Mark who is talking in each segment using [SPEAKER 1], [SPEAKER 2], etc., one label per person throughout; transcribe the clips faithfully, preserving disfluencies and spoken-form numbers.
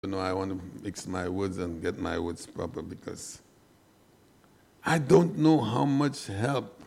[SPEAKER 1] You know, I want to mix my words and get my words proper because I don't know how much help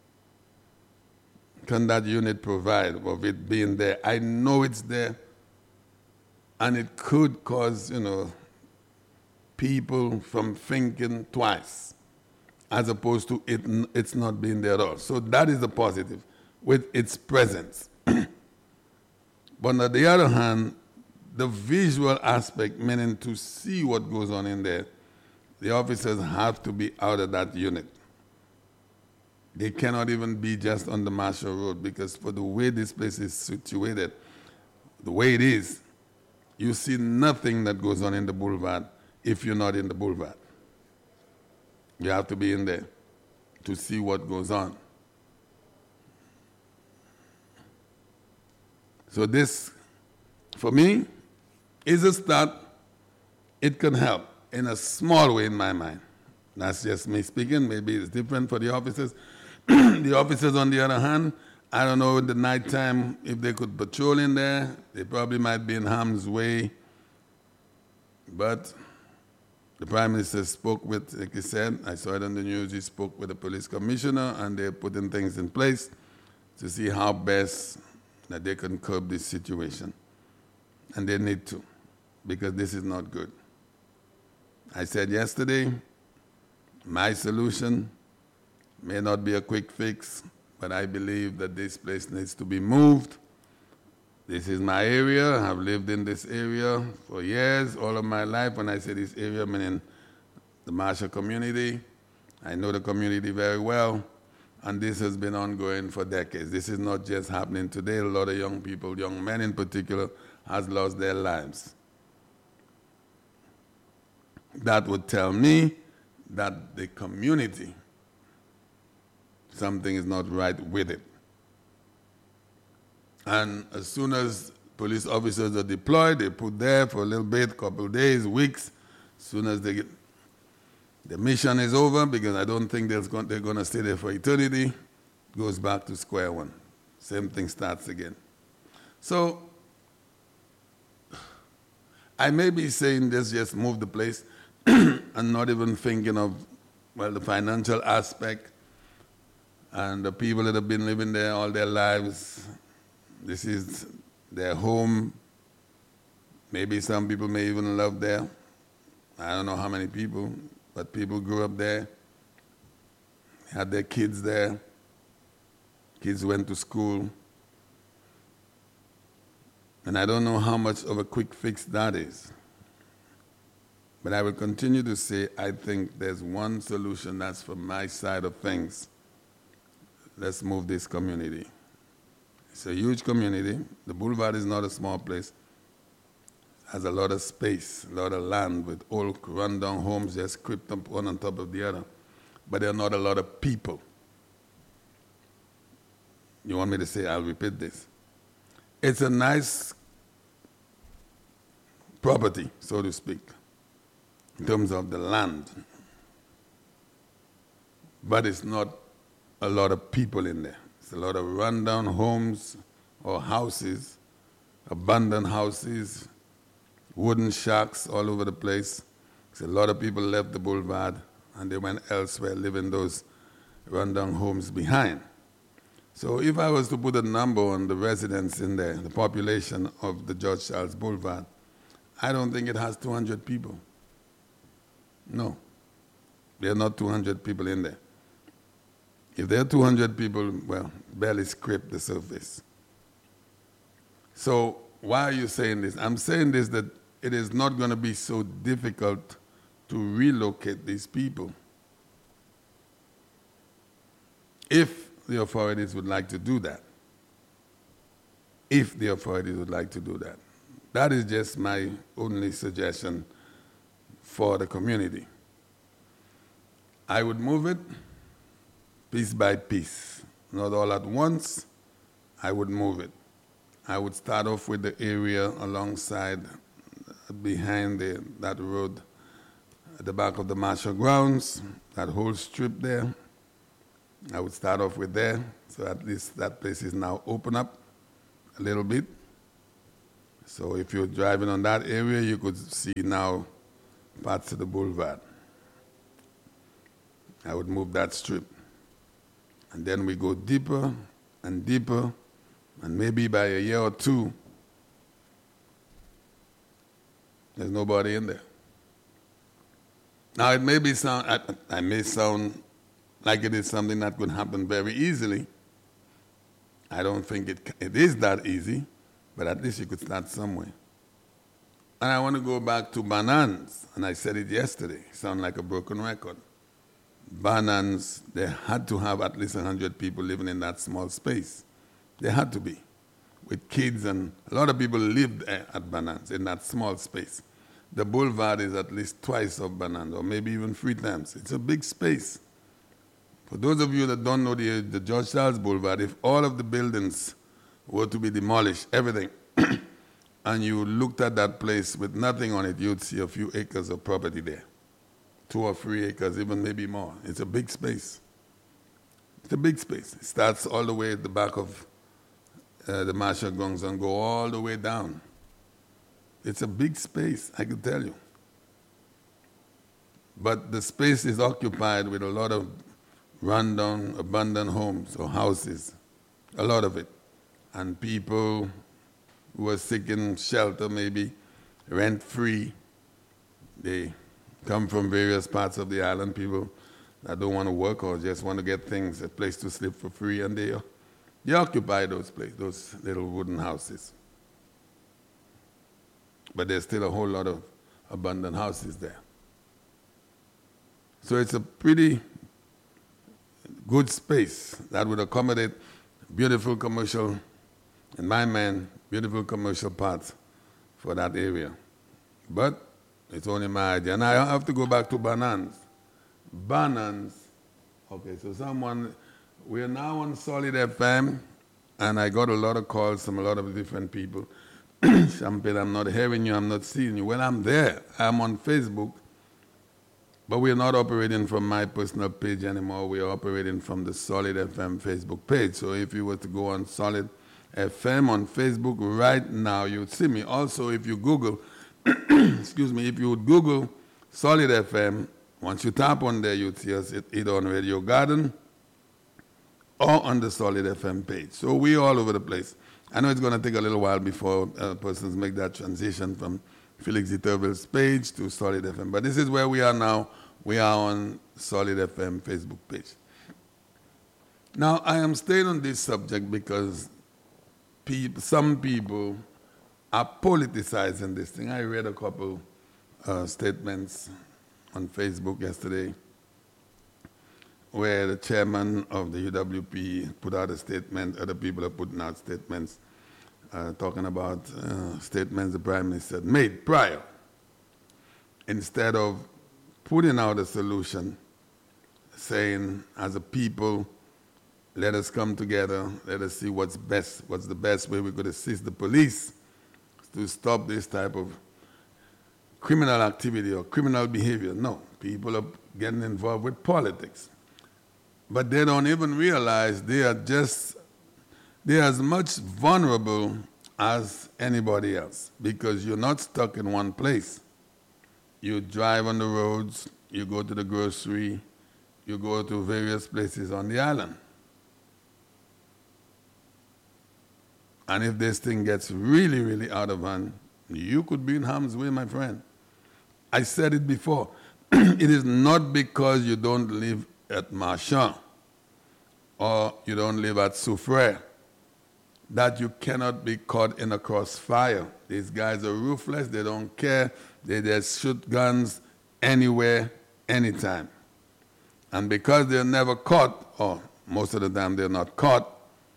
[SPEAKER 1] can that unit provide of it being there. I know it's there, and it could cause, you know, people from thinking twice as opposed to it, it's not being there at all. So that is the positive with its presence. But on the other hand, the visual aspect, meaning to see what goes on in there, the officers have to be out of that unit. They cannot even be just on the Marshall Road because for the way this place is situated, the way it is, you see nothing that goes on in the boulevard if you're not in the boulevard. You have to be in there to see what goes on. So this, for me, is a start. It can help in a small way in my mind. That's just me speaking. Maybe it's different for the officers. The officers, on the other hand, I don't know in the nighttime if they could patrol in there. They probably might be in harm's way. But the Prime Minister spoke with, like he said, I saw it on the news, he spoke with the police commissioner, and they're putting things in place to see how best that they can curb this situation. And they need to, because this is not good. I said yesterday, my solution may not be a quick fix, but I believe that this place needs to be moved. This is my area. I've lived in this area for years, all of my life. When I say this area, I mean in the Marshall community. I know the community very well, and this has been ongoing for decades. This is not just happening today. A lot of young people, young men in particular, has lost their lives. That would tell me that the community, something is not right with it. And as soon as police officers are deployed, they put there for a little bit, couple days, weeks. As soon as they get, the mission is over, because I don't think they're going to stay there for eternity, goes back to square one. Same thing starts again. So I may be saying this, just move the place, and not even thinking of, well, the financial aspect and the people that have been living there all their lives. This is their home. Maybe some people may even live there. I don't know how many people, but people grew up there, had their kids there. Kids went to school. And I don't know how much of a quick fix that is. But I will continue to say I think there's one solution that's from my side of things. Let's move this community. It's a huge community. The boulevard is not a small place. It has a lot of space, a lot of land with old rundown homes just creeped up one on top of the other. But there are not a lot of people. You want me to say, I'll repeat this. It's a nice property, so to speak, in terms of the land. But it's not a lot of people in there. It's a lot of rundown homes or houses, abandoned houses, wooden shacks all over the place. So a lot of people left the boulevard and they went elsewhere, leaving those rundown homes behind. So if I was to put a number on the residents in there, the population of the George Charles Boulevard, I don't think it has two hundred people. No, there are not two hundred people in there. If there are two hundred people, well, barely scrape the surface. So why are you saying this? I'm saying this that it is not going to be so difficult to relocate these people if the authorities would like to do that. If the authorities would like to do that. That is just my only suggestion for the community. I would move it piece by piece, not all at once. I would move it. I would start off with the area alongside, behind the, that road, at the back of the Marshall grounds, that whole strip there. I would start off with there, so at least that place is now open up a little bit. So if you're driving on that area, you could see now parts of the boulevard. I would move that strip. And then we go deeper and deeper, and maybe by a year or two, there's nobody in there. Now, it may be sound, I, I may sound like it is something that could happen very easily. I don't think it, it is that easy, but at least you could start somewhere. And I want to go back to Banans, and I said it yesterday. Sound like a broken record. Banans, they had to have at least one hundred people living in that small space. They had to be, with kids, and a lot of people lived at Banans in that small space. The boulevard is at least twice of Banans, or maybe even three times. It's a big space. For those of you that don't know the, the George Charles Boulevard, if all of the buildings were to be demolished, everything, and you looked at that place with nothing on it, you'd see a few acres of property there. Two or three acres, even maybe more. It's a big space. It's a big space. It starts all the way at the back of uh, the Marshall Gongs and go all the way down. It's a big space, I can tell you. But the space is occupied with a lot of rundown, abandoned homes or houses, a lot of it. And people who are seeking shelter, maybe rent-free, they come from various parts of the island, people that don't want to work or just want to get things, a place to sleep for free, and they, they occupy those places, those little wooden houses. But there's still a whole lot of abandoned houses there. So it's a pretty good space that would accommodate beautiful commercial, in my mind, beautiful commercial parts for that area. But it's only my idea. And I have to go back to Banans. Banans, okay, so someone, we are now on Solid F M, and I got a lot of calls from a lot of different people. Champagne, I'm not hearing you, I'm not seeing you. Well, I'm there. I'm on Facebook, but we're not operating from my personal page anymore. We're operating from the Solid F M Facebook page. So if you were to go on Solid F M on Facebook right now, you'd see me. Also, if you Google, excuse me, if you would Google Solid F M, once you tap on there, you'd see us either on Radio Garden or on the Solid F M page. So we're all over the place. I know it's going to take a little while before uh, persons make that transition from Felix Iterville's page to Solid F M. But this is where we are now. We are on Solid F M Facebook page. Now, I am staying on this subject because people, some people are politicizing this thing. I read a couple uh, statements on Facebook yesterday where the chairman of the U W P put out a statement, other people are putting out statements, uh, talking about uh, statements the Prime Minister made prior. Instead of putting out a solution, saying, as a people, let us come together, let us see what's best, what's the best way we could assist the police to stop this type of criminal activity or criminal behavior. No, people are getting involved with politics. But they don't even realize they are just, they are as much vulnerable as anybody else because you're not stuck in one place. You drive on the roads, you go to the grocery, you go to various places on the island. And if this thing gets really, really out of hand, you could be in harm's way, my friend. I said it before. It is not because you don't live at Marchand or you don't live at Soufrière that you cannot be caught in a crossfire. These guys are ruthless. They don't care. They just shoot guns anywhere, anytime. And because they're never caught, or most of the time they're not caught,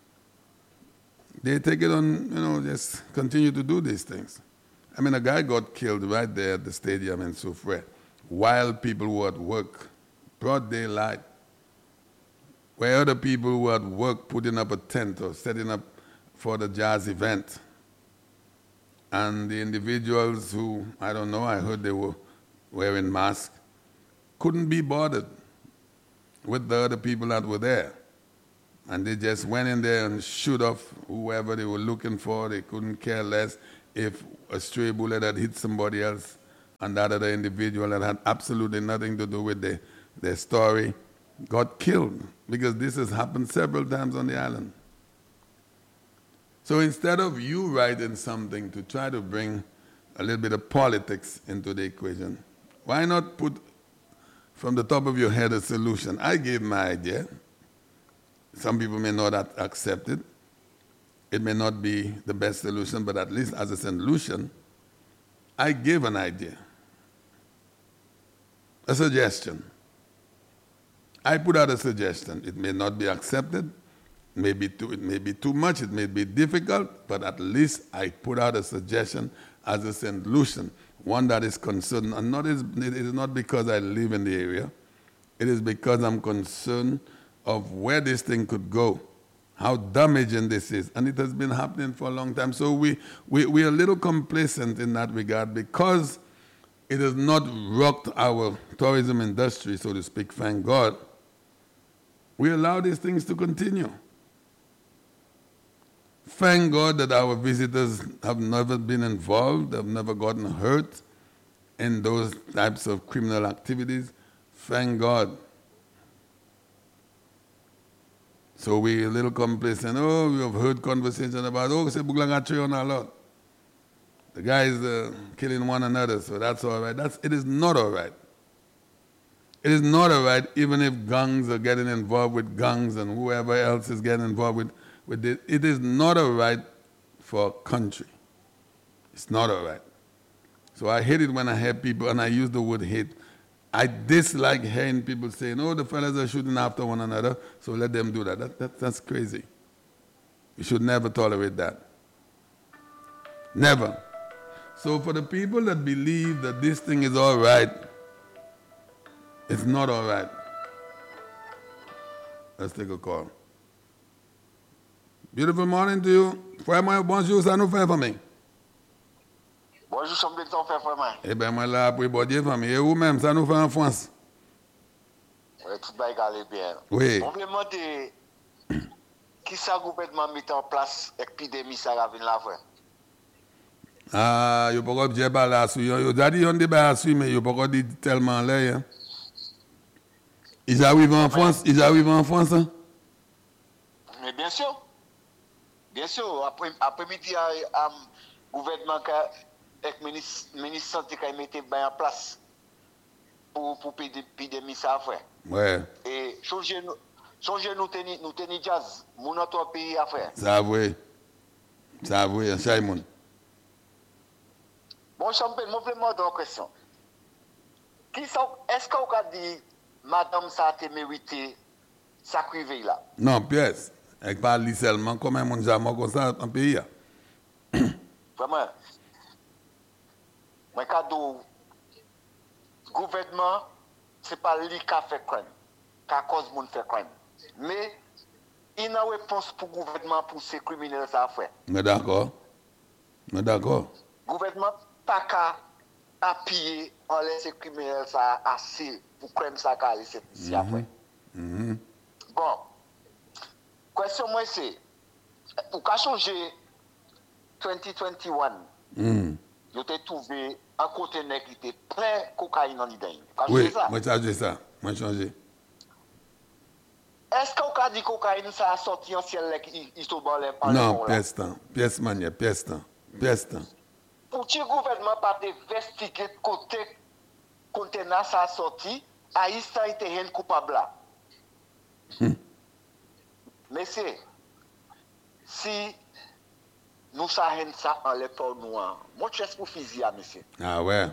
[SPEAKER 1] they take it on, you know, just continue to do these things. I mean, a guy got killed right there at the stadium in Soufrière while people were at work, broad daylight, where other people who were at work putting up a tent or setting up for the jazz event. And the individuals who, I don't know, I heard they were wearing masks, couldn't be bothered with the other people that were there. And they just went in there and shoot off whoever they were looking for. They couldn't care less if a stray bullet had hit somebody else and that other individual that had absolutely nothing to do with the, their story got killed, because this has happened several times on the island. So instead of you writing something to try to bring a little bit of politics into the equation, why not put from the top of your head a solution? I gave my idea. Some people may not accept it. It may not be the best solution, but at least as a solution, I gave an idea, a suggestion. I put out a suggestion. It may not be accepted. It may be too, it may be too much. It may be difficult, but at least I put out a suggestion as a solution, one that is concerned. And not is, it is not because I live in the area. It is because I'm concerned of where this thing could go, how damaging this is. And it has been happening for a long time. So we, we, we are a little complacent in that regard because it has not rocked our tourism industry, so to speak, thank God. We allow these things to continue. Thank God that our visitors have never been involved, have never gotten hurt in those types of criminal activities. Thank God. So we're a little complacent. Oh, we have heard conversation about, oh, c'est Bougla got on a lot. The guys uh, killing one another, so that's all right. That's, it is not all right. It is not all right, even if gangs are getting involved with gangs and whoever else is getting involved with, with it. It is not all right for a country. It's not all right. So I hate it when I hear people, and I use the word hate. I dislike hearing people saying, oh, the fellas are shooting after one another, so let them do that. that, that that's crazy. You should never tolerate that. Never. So for the people that believe that this thing is all right, it's not all right. Let's take a call. Beautiful morning to you. Frère moi, bonjour, ça nous fait famille.
[SPEAKER 2] Bonjour, ça me fait frère moi.
[SPEAKER 1] Eh bien, moi là, pour bon Dieu famille. Et vous-même, ça nous fait en France.
[SPEAKER 2] Oui, tout va aller bien.
[SPEAKER 1] Oui.
[SPEAKER 2] On me demande qui ça gouvernement met en place l'épidémie ça va venir la vraie.
[SPEAKER 1] Ah, yo pas objet pas là sur yo. Yo dit on débat sur mais yo pas dit tellement là. Hein. Ils arrivent en France, ils arrivent en France. Hein?
[SPEAKER 2] Mais bien sûr. Bien sûr, après après-midi le gouvernement avec ministre ministre santé qui mettait en place pour pour l'épidémie ça frère.
[SPEAKER 1] Ouais.
[SPEAKER 2] Et changer nous changer nous tenir nous tenir jazz mon notre pays à faire.
[SPEAKER 1] Ça vrai. Ça vrai, Simon.
[SPEAKER 2] Bon, champagne, moi, vraiment, une question. Est-ce qu'on a dit, madame, ça a été mérité, ça crivé là?
[SPEAKER 1] Non, pièce. Elle parle seulement comme un monde jamais comme ça dans le pays.
[SPEAKER 2] Vraiment. Moi, cadeau, gouvernement, ce n'est pas lui qui a fait crime, qui a cause de faire crime. Mais, il y a une réponse pour le gouvernement pour ces criminels à faire.
[SPEAKER 1] Mais d'accord. Mais d'accord.
[SPEAKER 2] Gouvernement, pas qu'à appuyer en laissant criminels ça assez pour crime ça qu'à laisser ici après.
[SPEAKER 1] Mm-hmm.
[SPEAKER 2] Bon, question moi c'est, pour qu'à changer vingt vingt et un,
[SPEAKER 1] Mm.
[SPEAKER 2] je t'ai trouvé un conteneur qui était plein de cocaïne en l'idée.
[SPEAKER 1] Oui, moi j'ai changé ça, moi j'ai changé.
[SPEAKER 2] Est-ce qu'on a dit cocaïne ça a sorti en ciel qui il se balait en
[SPEAKER 1] Non, pièce temps, pièce manière, pièce temps, pièce temps.
[SPEAKER 2] Pour que le gouvernement pas investiguer côté conteneur ça a sorti, Haïtien était rien coupable là.
[SPEAKER 1] Hmm.
[SPEAKER 2] Mais c'est si nous savons ça en l'effort noir, moi je laisse pour fusil à monsieur.
[SPEAKER 1] Ah ouais.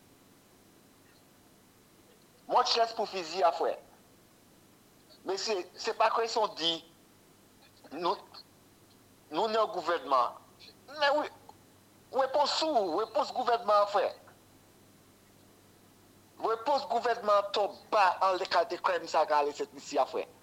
[SPEAKER 2] Moi je laisse pour fusil à frère. Mais c'est c'est pas qu'ils sont dit nous nous sommes gouvernement. Mais oui. Réponse sous, réponse gouvernement frère. Réponse gouvernement tombe pas en le cas de crime ça qu'a laissé ici à frère.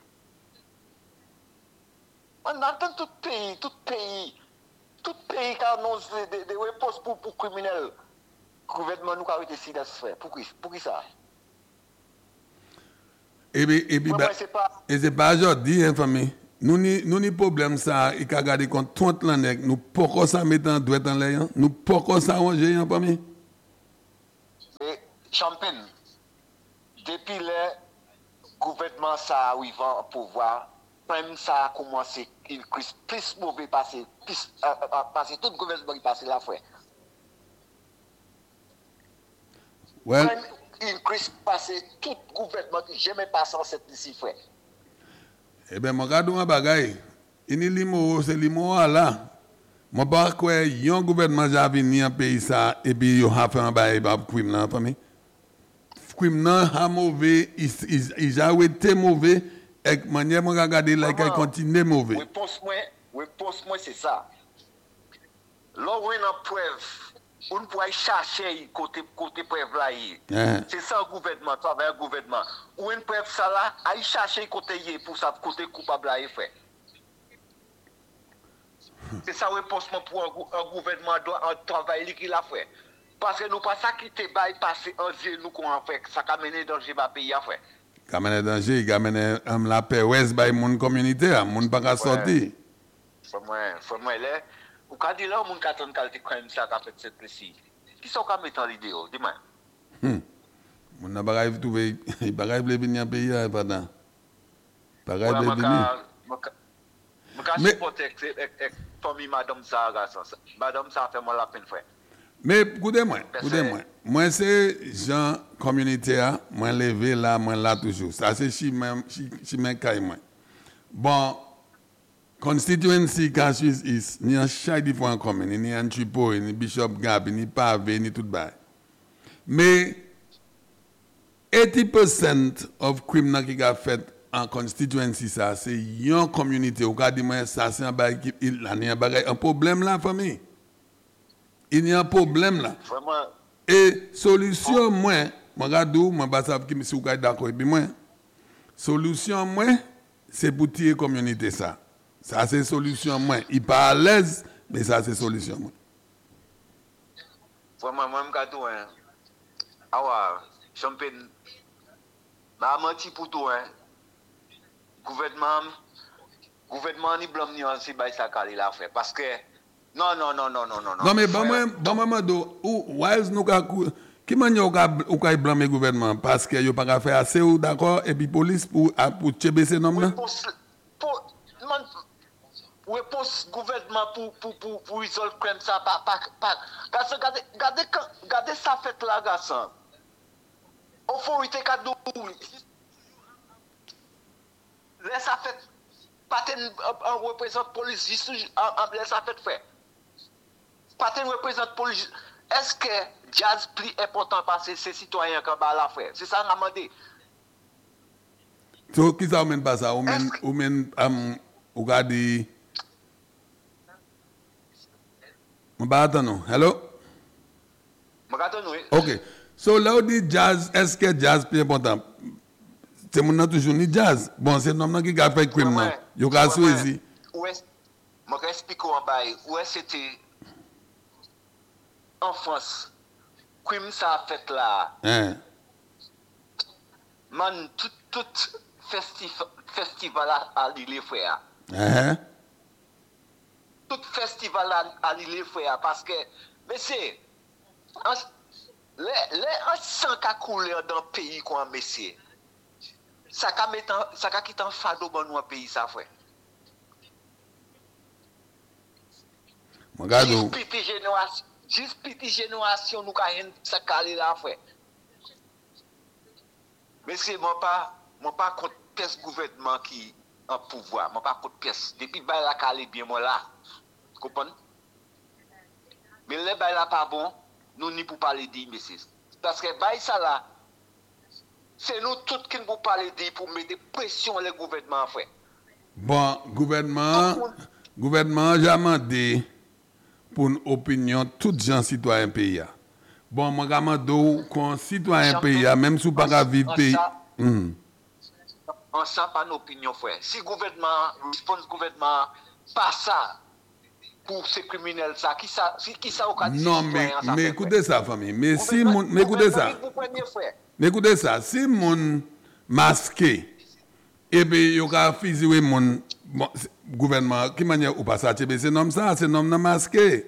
[SPEAKER 2] On entend tout pays, tout pays, tout pays qui annonce des de, de réponses pour pour criminels. Gouvernement nous a arrêté silence frère. Pour qui pour qui ça?
[SPEAKER 1] Et puis et puis bah, et c'est pas aujourd'hui hein famille. nous ni nous ni problème ça il ka garder compte trente l'année nous pourquoi ça mettre en droit en l'air nous pourquoi ça ranger en parmi
[SPEAKER 2] et champagne depuis le gouvernement ça arrive au pouvoir même ça a commencé il crise plus mauvais passé plus euh, euh, parce que tout gouvernement qui passé la fois
[SPEAKER 1] well
[SPEAKER 2] même une crise passé tout gouvernement qui jamais passé en cette ici frère.
[SPEAKER 1] Eh bien, je regarde un bagage. Il y a limo, c'est limo là. Je ne sais pas quoi, un gouvernement qui a venu en pays ça et puis il a fait un bagage pour crime là, famille. Crime là, a mauvais, il a été mauvais et de manière moi regarder là qu'il continue mauvais.
[SPEAKER 2] Réponse moi, réponse moi c'est ça. Là où on a preuve, on peut chercher côté côté preuve là.
[SPEAKER 1] Uh-huh.
[SPEAKER 2] C'est ça le gouvernement, travail le gouvernement. Ou une preuve ça là, aller chercher côté pour ça côté coupable là fait. C'est ça réponse pour un, un gouvernement doit un travail qu'il a fait. Parce que nous pas ça qui te bail passer en vie nous qu'on a fait, ça a mené danger ba pays a fait.
[SPEAKER 1] Ça mené danger, il a mené la paix ouest by mon communauté, mon pas qu'à sortir.
[SPEAKER 2] Faut moi, faut moi là. Ou quand dit là, mon carton qualité crime ça qu'a fait cette précis. Qui sont qu'a mettre en idée, dis-moi.
[SPEAKER 1] Hmm. Mon n'a pas arrivé trouver, il pas arrivé venir en pays là pendant. Pas arrivé venir.
[SPEAKER 2] Mais supporter famille madame ça garçon. Madame ça fait moi la peine frère.
[SPEAKER 1] Mais écoutez-moi, écoutez-moi. Moi c'est Jean communautaire, moi levé là, moi là toujours. Ça c'est chi même chi même caille moi. Bon constituency casus is ni un chaque différent commune, ni un Tripo, ni Bishop Gap, ni Pavé, ni tout bas. Mais eighty percent of criminal qui a fait en constituency ça c'est une communauté au cas de moi ça c'est un bail qui il a un problème là famille. Il y a un problème là.
[SPEAKER 2] Vraiment.
[SPEAKER 1] Et solution moi, moi regarde moi pas ça qui me suis d'accord et puis moi solution moi c'est pour tirer communauté ça. Ça c'est solution moi. Il pas à l'aise mais ça c'est solution moi.
[SPEAKER 2] Vraiment moi me gâteau hein. Ah ouais, champagne. M'a menti pour tout hein. Gouvernement gouvernement ni blâme ni aussi bail ça calé la fait parce que non non non non non non.
[SPEAKER 1] Non mais bon moi bon moment do ou wise nous ka qui manière ou ka blâmer gouvernement parce que yo pas faire assez ou d'accord et puis police pour pour tcheber ces noms là.
[SPEAKER 2] Pour réponse gouvernement pour pour pour pour résoudre crime ça pas pas pas regardez regardez regardez ça fait là garçon. Autorité cadeau laisse ça fait pas un représente police juste en laisse ça fait faire. Pas un représente police. Est-ce que jazz plus important parce que c'est citoyen quand ba la faire. C'est ça on a demandé.
[SPEAKER 1] So qui ça mène pas ça ou men ou men am ou garder on va attendre. Hello.
[SPEAKER 2] On va attendre.
[SPEAKER 1] OK. So là où dit jazz est-ce que jazz plus important c'est mon toujours ni jazz. Bon c'est nom qui a fait crime là. Yo ga choisi.
[SPEAKER 2] Où est moi explique en bail où est c'était en France crime ça a fait là.
[SPEAKER 1] Hein.
[SPEAKER 2] Man tout tout festif festival à l'île frère.
[SPEAKER 1] Hein.
[SPEAKER 2] Tout festival à l'île frère parce que mais c'est les les sang qu'a coulé dans le pays quoi monsieur. Ça qu'a mettre ça qu'a quitter en fado dans notre pays ça frère.
[SPEAKER 1] Regarde.
[SPEAKER 2] Juste génération, juste petite génération nous qu'a ça calé là frère. Mais c'est moi pas moi pas contre pièce gouvernement qui en pouvoir, moi pas contre pièce. Depuis ba la calé bien moi là. Comprendre? Mais les ba là pas bon, nous ni pour parler dit monsieur. Parce que ba ça là c'est nous tous qui pour parler dit pour mettre pression les gouvernements frère.
[SPEAKER 1] Bon, gouvernement gouvernement j'ai demandé pour une opinion tous gens citoyens pays. Bon, moi demande qu'on citoyen pays même si pas ka vivre pays.
[SPEAKER 2] On ça pas opinion frère. Si gouvernement réponse gouvernement pas ça pour ces criminels ça qui ça qui ça au cas
[SPEAKER 1] non mais mais écoutez ça famille mais si mon mais écoutez ça mais écoutez ça si mon masqué et puis yo ka fusiller mon bon, gouvernement, qui manière ou pas ça, c'est nom ça, c'est nom masqué.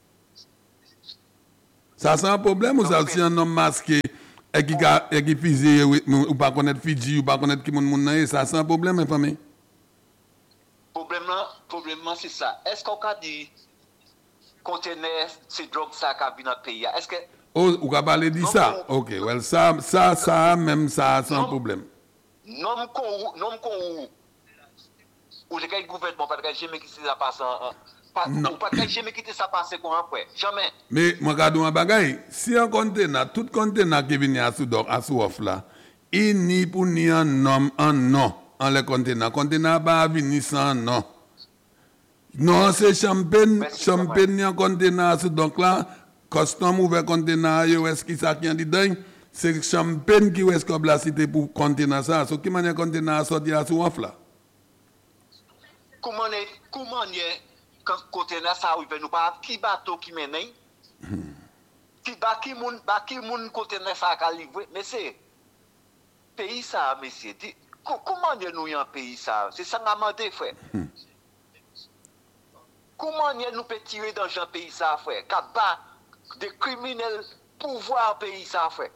[SPEAKER 1] Ça c'est un problème ou ça c'est un homme masqué et qui et qui fusille ou pas connaître Fidji ou pas connaître qui moun moun ça c'est un problème famille.
[SPEAKER 2] Problème là, problème c'est ça. Est-ce qu'on a dit conteneur c'est drogue ça qui vient dans le pays? Est-ce que
[SPEAKER 1] oh, ou ka parler de ça? OK, well ça ça ça même ça c'est un problème.
[SPEAKER 2] Non qu'on non qu'on ou le gouvernement pas de jamais qui ça passe non. Pas que jamais quitter ça passer comme après. Jamais.
[SPEAKER 1] Mais moi regarde un bagay, si un conteneur, tout conteneur qui vient à sous à sous offre là, il ni pour ni un nom un nom en le conteneur. Conteneur pas venir sans nom. Non, c'est champagne, champagne ni un conteneur sous donc là, custom ouvert conteneur, yo est-ce qui ça qui en dedans, c'est champagne qui est comme la cité pour conteneur ça. So qui manière conteneur sortir à sous offre là.
[SPEAKER 2] Comment est comment est quand conteneur ça arrive nous pas qui bateau qui mène qui ba qui moun ba qui moun conteneur ça ka livrer mais c'est pays ça monsieur comment est nous en pays ça c'est ça m'a demandé frère comment est nous peut tirer dans un pays ça frère ka ba des criminels pouvoir pays ça frère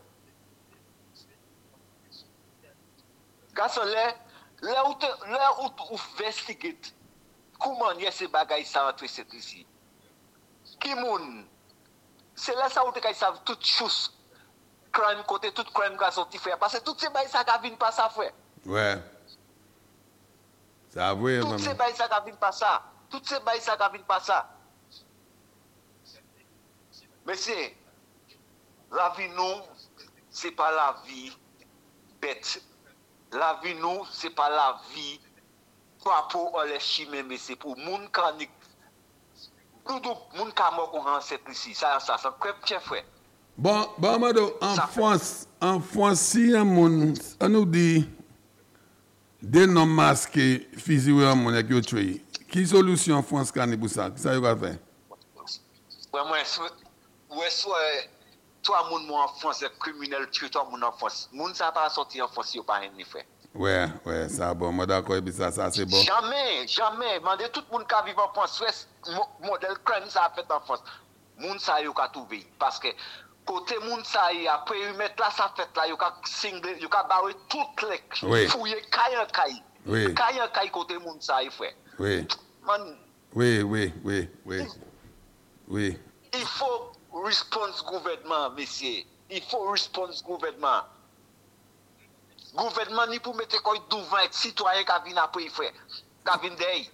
[SPEAKER 2] garçon là là où là où investigate comment y a ces bagailles ça entre cette ici qui moun c'est là ça où tu savent toutes choses crime côté tout crime qu'a sorti frère parce que toutes ces bagailles ça viennent pas ça frère
[SPEAKER 1] ouais ça vrai
[SPEAKER 2] toutes ces bagailles ça viennent pas ça toutes ces bagailles ça viennent pas ça mais c'est la vie nous c'est pas la vie bête la vie nous c'est pas la vie pas pour les chimés mais c'est pour moun kanik tout moun ka mort en cette ici ça ça ça crêpe chef frère
[SPEAKER 1] bon bon mado en France en France si un moun on nous dit des noms masqués physiquement un moun qui tué qui solution France kan pour ça ça va faire
[SPEAKER 2] ouais moi ouais soit toi moun en France criminel tuer toi moun en France moun ça pas sortir en France yo pas ni frère.
[SPEAKER 1] Ouais, ouais, ça bon, moi d'accord, et puis ça, ça c'est bon.
[SPEAKER 2] Jamais, jamais, mandez tout le monde qui vit en France, modèle crème ça a fait en France. Moun ça yo ka trouvé parce que côté moun ça y après ils mettent là ça fait là yo ka single, yo ka barrer toutes les
[SPEAKER 1] oui.
[SPEAKER 2] fouiller caille en caille.
[SPEAKER 1] Oui.
[SPEAKER 2] Caille en caille côté moun ça y frère.
[SPEAKER 1] Oui.
[SPEAKER 2] Man,
[SPEAKER 1] oui, oui, oui, oui. Oui.
[SPEAKER 2] Il faut response gouvernement, messieurs. Il faut response gouvernement. Gouvernement ni pour mettre quoi devant être citoyen qui vient après frère qui vient d'eux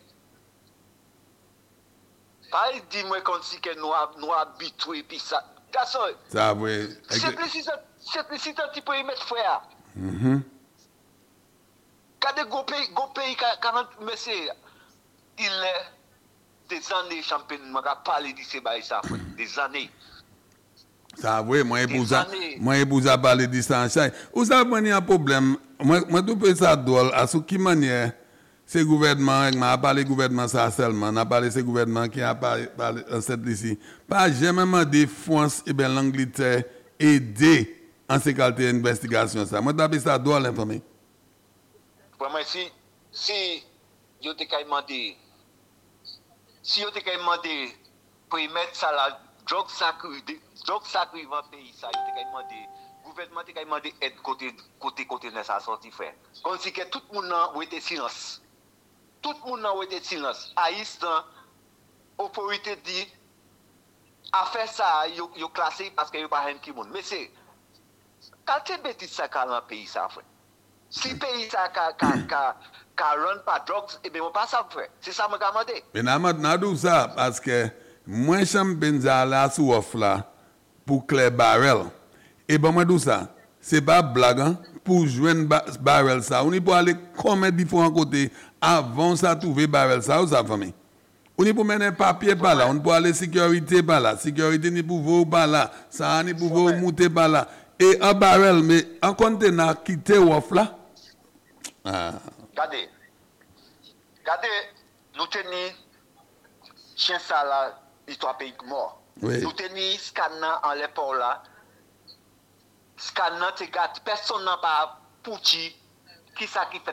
[SPEAKER 2] pas dit moi comme si que nous nous habitués puis ça garçon
[SPEAKER 1] ça oui
[SPEAKER 2] simplicité simplicité tu peux y mettre frère
[SPEAKER 1] mhm
[SPEAKER 2] quand go pays go pays quarante monsieur il est des années champion m'a parler de ces bail ça des années.
[SPEAKER 1] Ça oui, moi et Bouza, moi et Bouza parler de ça. Ou ça prend un problème. Moi moi tout peu ça drôle à ce qui manière c'est gouvernement m'a parlé gouvernement ça seulement, n'a parlé c'est gouvernement qui a parlé en cette ici. Pas jamais demandé France et ben l'Angleterre aider en ces qualités d'investigation ça. Moi d'abord ça drôle informé.
[SPEAKER 2] Pour moi si si yo te kay demandé si yo te kay demandé pour mettre ça la drogue sacrée donc ça qui va pays ça il t'a demandé gouvernement t'a demandé aide côté côté côté de ça sorti frère comme si que tout le monde a été silence tout le monde a été silence haïtien autorité dit a fait ça yo yo classé parce que yo pas rien qui monde mais c'est quand tu bêtise ça dans le pays ça frère si pays ça ka ka ka ka run pas drugs et ben on pas ça frère c'est ça me demandé
[SPEAKER 1] mais n'a n'a dit ça parce que moi j'aime benza là sous offre là pour Claire Barrel. Et bon, moi, tout ça, c'est pas blague, hein? Pour joindre Barrel ça, on est pour aller commettre différents côtés avant ça trouver Barrel ça, ou ça, famille. On est pour mettre un papier par là, on est pour aller sécurité par là, sécurité n'est pour vous par là, ça n'est pour vous monter par là. Et un Barrel, mais un conteneur quitté off là. Ah.
[SPEAKER 2] Regardez, regardez, nous tenons chien ça là, histoire pays mort.
[SPEAKER 1] Oui.
[SPEAKER 2] Nous tenons scanner en l'épaule là. Scanner, tu gâtes, personne n'a pas pouti. Qui ça qui fait?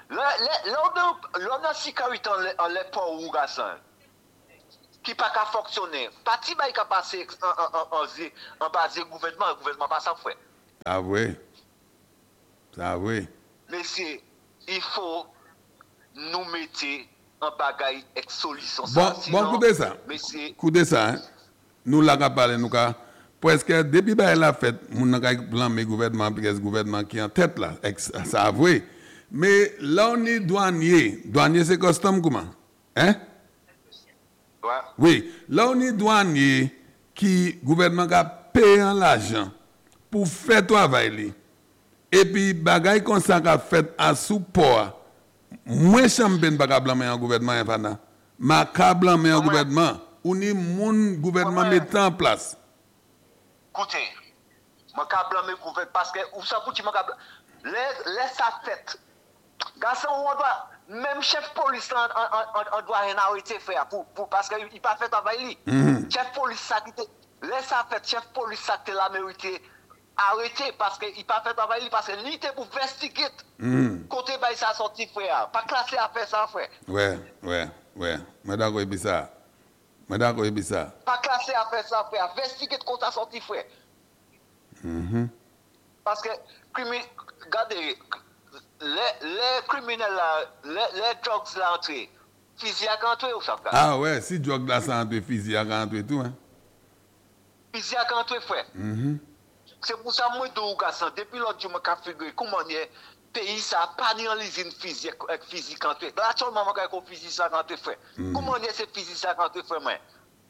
[SPEAKER 2] L'on a sécurité en les ports ou garçon qui pas qu'à fonctionner. Parti bah qui passer en en base gouvernement, le gouvernement pas ça fait.
[SPEAKER 1] Ah oui. Ah oui.
[SPEAKER 2] Mais c'est il faut nous mettre en bagaille avec solution.
[SPEAKER 1] Bon, bon, coup de ça. Coup de ça, hein. Nous l'avons parlé, nous avons presque depuis bah, la fête, nous avons blâmé le gouvernement, parce que le gouvernement qui est en tête là, ça avoué. Mais là, on est douanier. Douanier, c'est custom comment? Hein?
[SPEAKER 2] Ouais.
[SPEAKER 1] Oui. Là, on est douanier qui, le gouvernement a payé l'argent pour faire le travail. Et puis, bagay comme ça qu'a fait à support. Moi, je ne peux pas blâmer un gouvernement. Ma ka blâmer un gouvernement. Ou ni mon gouvernement met en place.
[SPEAKER 2] Écoutez, je ne blâmer le gouvernement parce que, ou ça, pour laisse ça fait. Garçon, on doit, même chef police, on doit rien arrêter faire pour, pour, parce qu'il n'a pas fait travail. Mm-hmm. Chef police, ça qui laisse ça fait, chef police, ça qui l'a mérité, arrêter parce qu'il n'a pas fait travail, parce que l'unité pour investiguer. Mm. Côté, bah, ça sorti, frère. Pas classer à faire ça, frère.
[SPEAKER 1] Ouais, ouais, ouais. Mais d'accord, il ça. Mais d'accord, il ça.
[SPEAKER 2] Pas classer à faire ça, frère. Investiguer côté à sorti, frère.
[SPEAKER 1] Mm-hmm.
[SPEAKER 2] Parce que, regardez, les, les criminels là, les, les drugs là entrés, physique entré ou ça?
[SPEAKER 1] Ah ouais, si drugs là ça entré, physique entré tout, hein?
[SPEAKER 2] Physique entré, frère.
[SPEAKER 1] Mm-hmm.
[SPEAKER 2] C'est pour ça que moi, je depuis l'autre jour, je me suis figuré comment le pays ça pas ni en l'usine physique avec physique entré. Là, actuellement, je suis physique ça entré, frère. Mm-hmm. Comment est ce physique ça entré, frère, moi?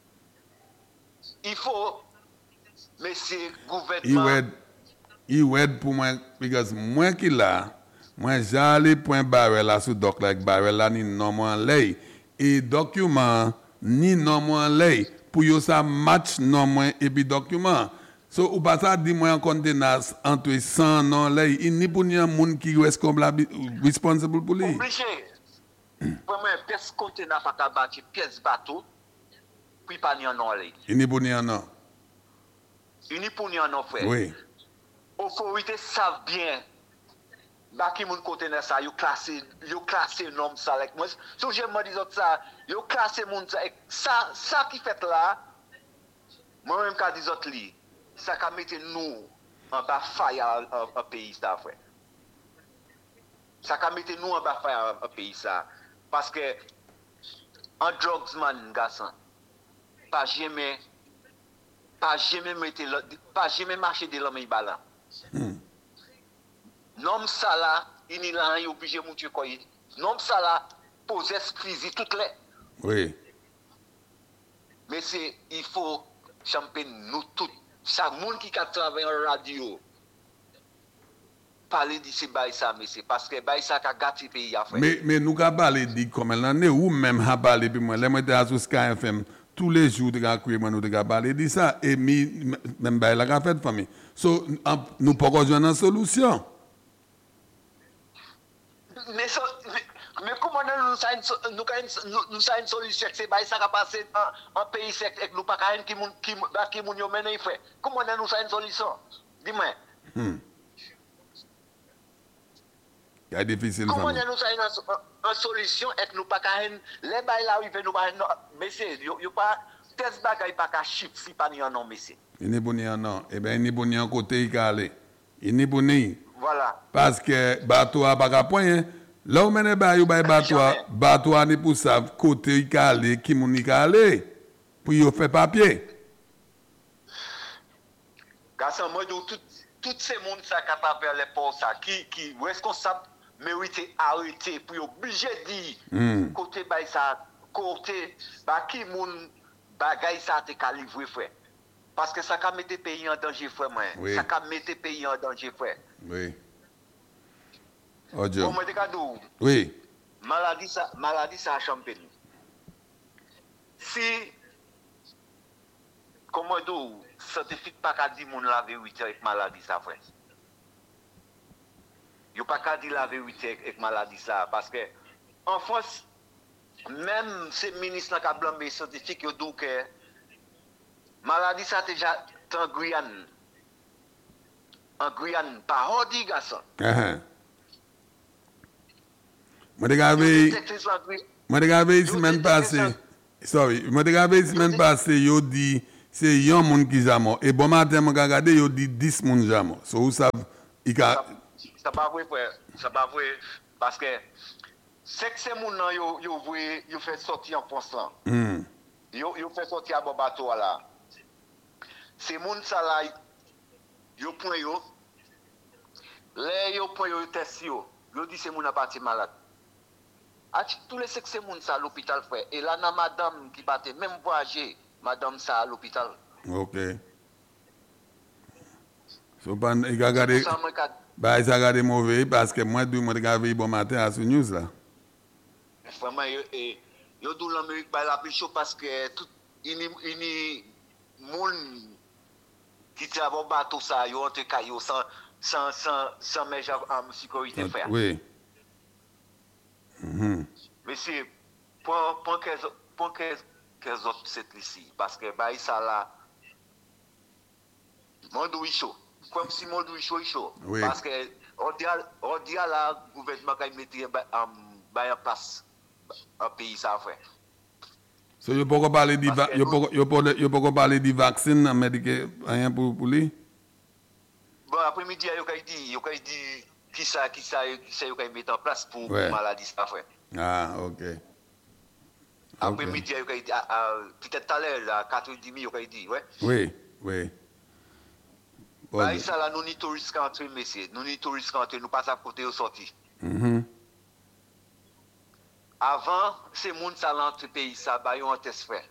[SPEAKER 2] Il faut, mais c'est gouvernement.
[SPEAKER 1] Il aide pour moi, parce que moi qui là, moi j'allais point barrel là sur doc like barrel là ni normal lay et document ni normal lay pour yo ça match normal et puis document. So ou pas ça dit moi en contenance entre cent non lay il ni pour ni un monde qui responsible pour lui.
[SPEAKER 2] Obligé. Pour moi pièce conteneur pas ka bâti pièce bateau puis pas ni en non lay.
[SPEAKER 1] Il ni pour ni en non.
[SPEAKER 2] Il ni pour ni en non frère.
[SPEAKER 1] Oui.
[SPEAKER 2] Autorités savent bien bah qui mon conteneur ça yo classé yo classé nom ça like moi so je me dis ça yo classé mon ça ça ça qui fait là moi même ka dis autres li ça ka mettre nous en bas faille un pays ça frère ça ka mettre nous en bas faille un pays ça parce que en drugs man garçon pas jamais pas jamais mettre pas jamais marcher de l'homme balan. Hmm. Nom ça là, il est là, il est obligé de monter quoi. Nom ça là, pose physique toutes les.
[SPEAKER 1] Oui.
[SPEAKER 2] Mais c'est, il faut champer nous tous. Chaque monde qui a travaillé en radio, parler d'ici bail ça, mais c'est parce que bail ça a gâté le pays à faire.
[SPEAKER 1] Mais, mais nous avons parlé de comme l'année ou même à parler, puis moi, les moi, sur Sky F M, tous les jours, nous avons parlé de ça, et même bail la fait famille. So, nous pouvons jouer une solution.
[SPEAKER 2] Mais, so, mais, mais comment nous avons nous, nous, nous une solution? C'est ça qui a passé en pays sec et nous pas qui qui qui moun yo mené fait. Comment nous avons une solution? Dis-moi.
[SPEAKER 1] Hmm. C'est difficile.
[SPEAKER 2] Comment nous avons une solution et nous pas les bail là où nous pas mais c'est yo pas test bagay pas ka chip si pas ni non mais c'est.
[SPEAKER 1] Il n'est pas ni non. Eh bien, il n'est pas ni en côté, il aller. Il n'est pas ni.
[SPEAKER 2] Voilà.
[SPEAKER 1] Parce que bateau a pas qu'à point. Là où mène ba yo ba bateau, bateau n'est pour ça côté il aller, qui mon il aller. Pour yo faire papier.
[SPEAKER 2] Garçon, moi tout tout ces monde ça capable faire les ports ça qui qui responsable mérité arrêter pour obligé dire mm. côté ba ça côté ba qui moun bagay ça te ka livrer frère. Parce que ça ka mettre pays en danger frère moi. Oui. Ça ka mettre pays en danger frère.
[SPEAKER 1] Oui. Ojo.
[SPEAKER 2] Bon, moi,
[SPEAKER 1] oui.
[SPEAKER 2] Maladie ça, maladie ça a champé. Si, comment dire, scientifique pas qu'à dire mon la vérité avec maladie ça, frère. Yo pas qu'à dire la vérité avec maladie ça, parce que en France, même ces ministres qui ont blâmé scientifiques, ils disent que maladie ça déjà en Guyane. En Guyane, pas hors garçon.
[SPEAKER 1] Uh-huh. Mwen te gave, mwen te gave semaine passée. Sorry, mwen te gave semaine passée, yo di c'est yon moun ki jamo. Et bon matin mwen gade yo di dix moun jamo. So ou sa ika
[SPEAKER 2] ça pas vrai frère, ça pas vrai parce que c'est que ces moun nan yo yo vwe yo fait sortir en France là.
[SPEAKER 1] Mm.
[SPEAKER 2] Yo yo fait sortir à bon bateau là. Ces moun ça là yo point yo. Les yo point yo test yo. Yo dit c'est moun a parti malade. A tous les sexe moun ça à l'hôpital frère. Et là na madame qui partait même voyager, madame ça à l'hôpital.
[SPEAKER 1] OK. So pan il a gardé bah il a gardé mauvais parce que moi du moi regarder bon matin à ce news là.
[SPEAKER 2] Vraiment yo et yo dou l'Amérique ba la plus chaud parce que tout ini ini moun qui travaille bateau ça yo entre caillou sans sans sans sans mesure en sécurité frère.
[SPEAKER 1] Oui.
[SPEAKER 2] Mm-hmm. Mais c'est pour pour que pour que que autres c'est ici parce que bah ça là monde oui chaud comme si monde oui chaud chaud
[SPEAKER 1] oui.
[SPEAKER 2] Parce que on dit on dit à la gouvernement qui mettre en en place un pays ça frère.
[SPEAKER 1] So yo pas parler du yo pas yo pas yo pas parler du vaccin américain rien pour pour lui.
[SPEAKER 2] Bon après-midi yo kay dit yo kay dit qui ça qui ça qui ça yo kay mettre en place pour
[SPEAKER 1] ouais.
[SPEAKER 2] Maladie ça frère.
[SPEAKER 1] Ah OK.
[SPEAKER 2] Après-midi yo kay dit peut-être tout à l'heure à quatre heures trente yo kay dit ouais.
[SPEAKER 1] Oui, oui.
[SPEAKER 2] Bon, bah, ça là nous ni touristes entre messieurs, nous ni touristes entre nous pas à côté au sorti.
[SPEAKER 1] Mhm.
[SPEAKER 2] Avant, c'est moun ça l'entre pays ça ba yon test frère.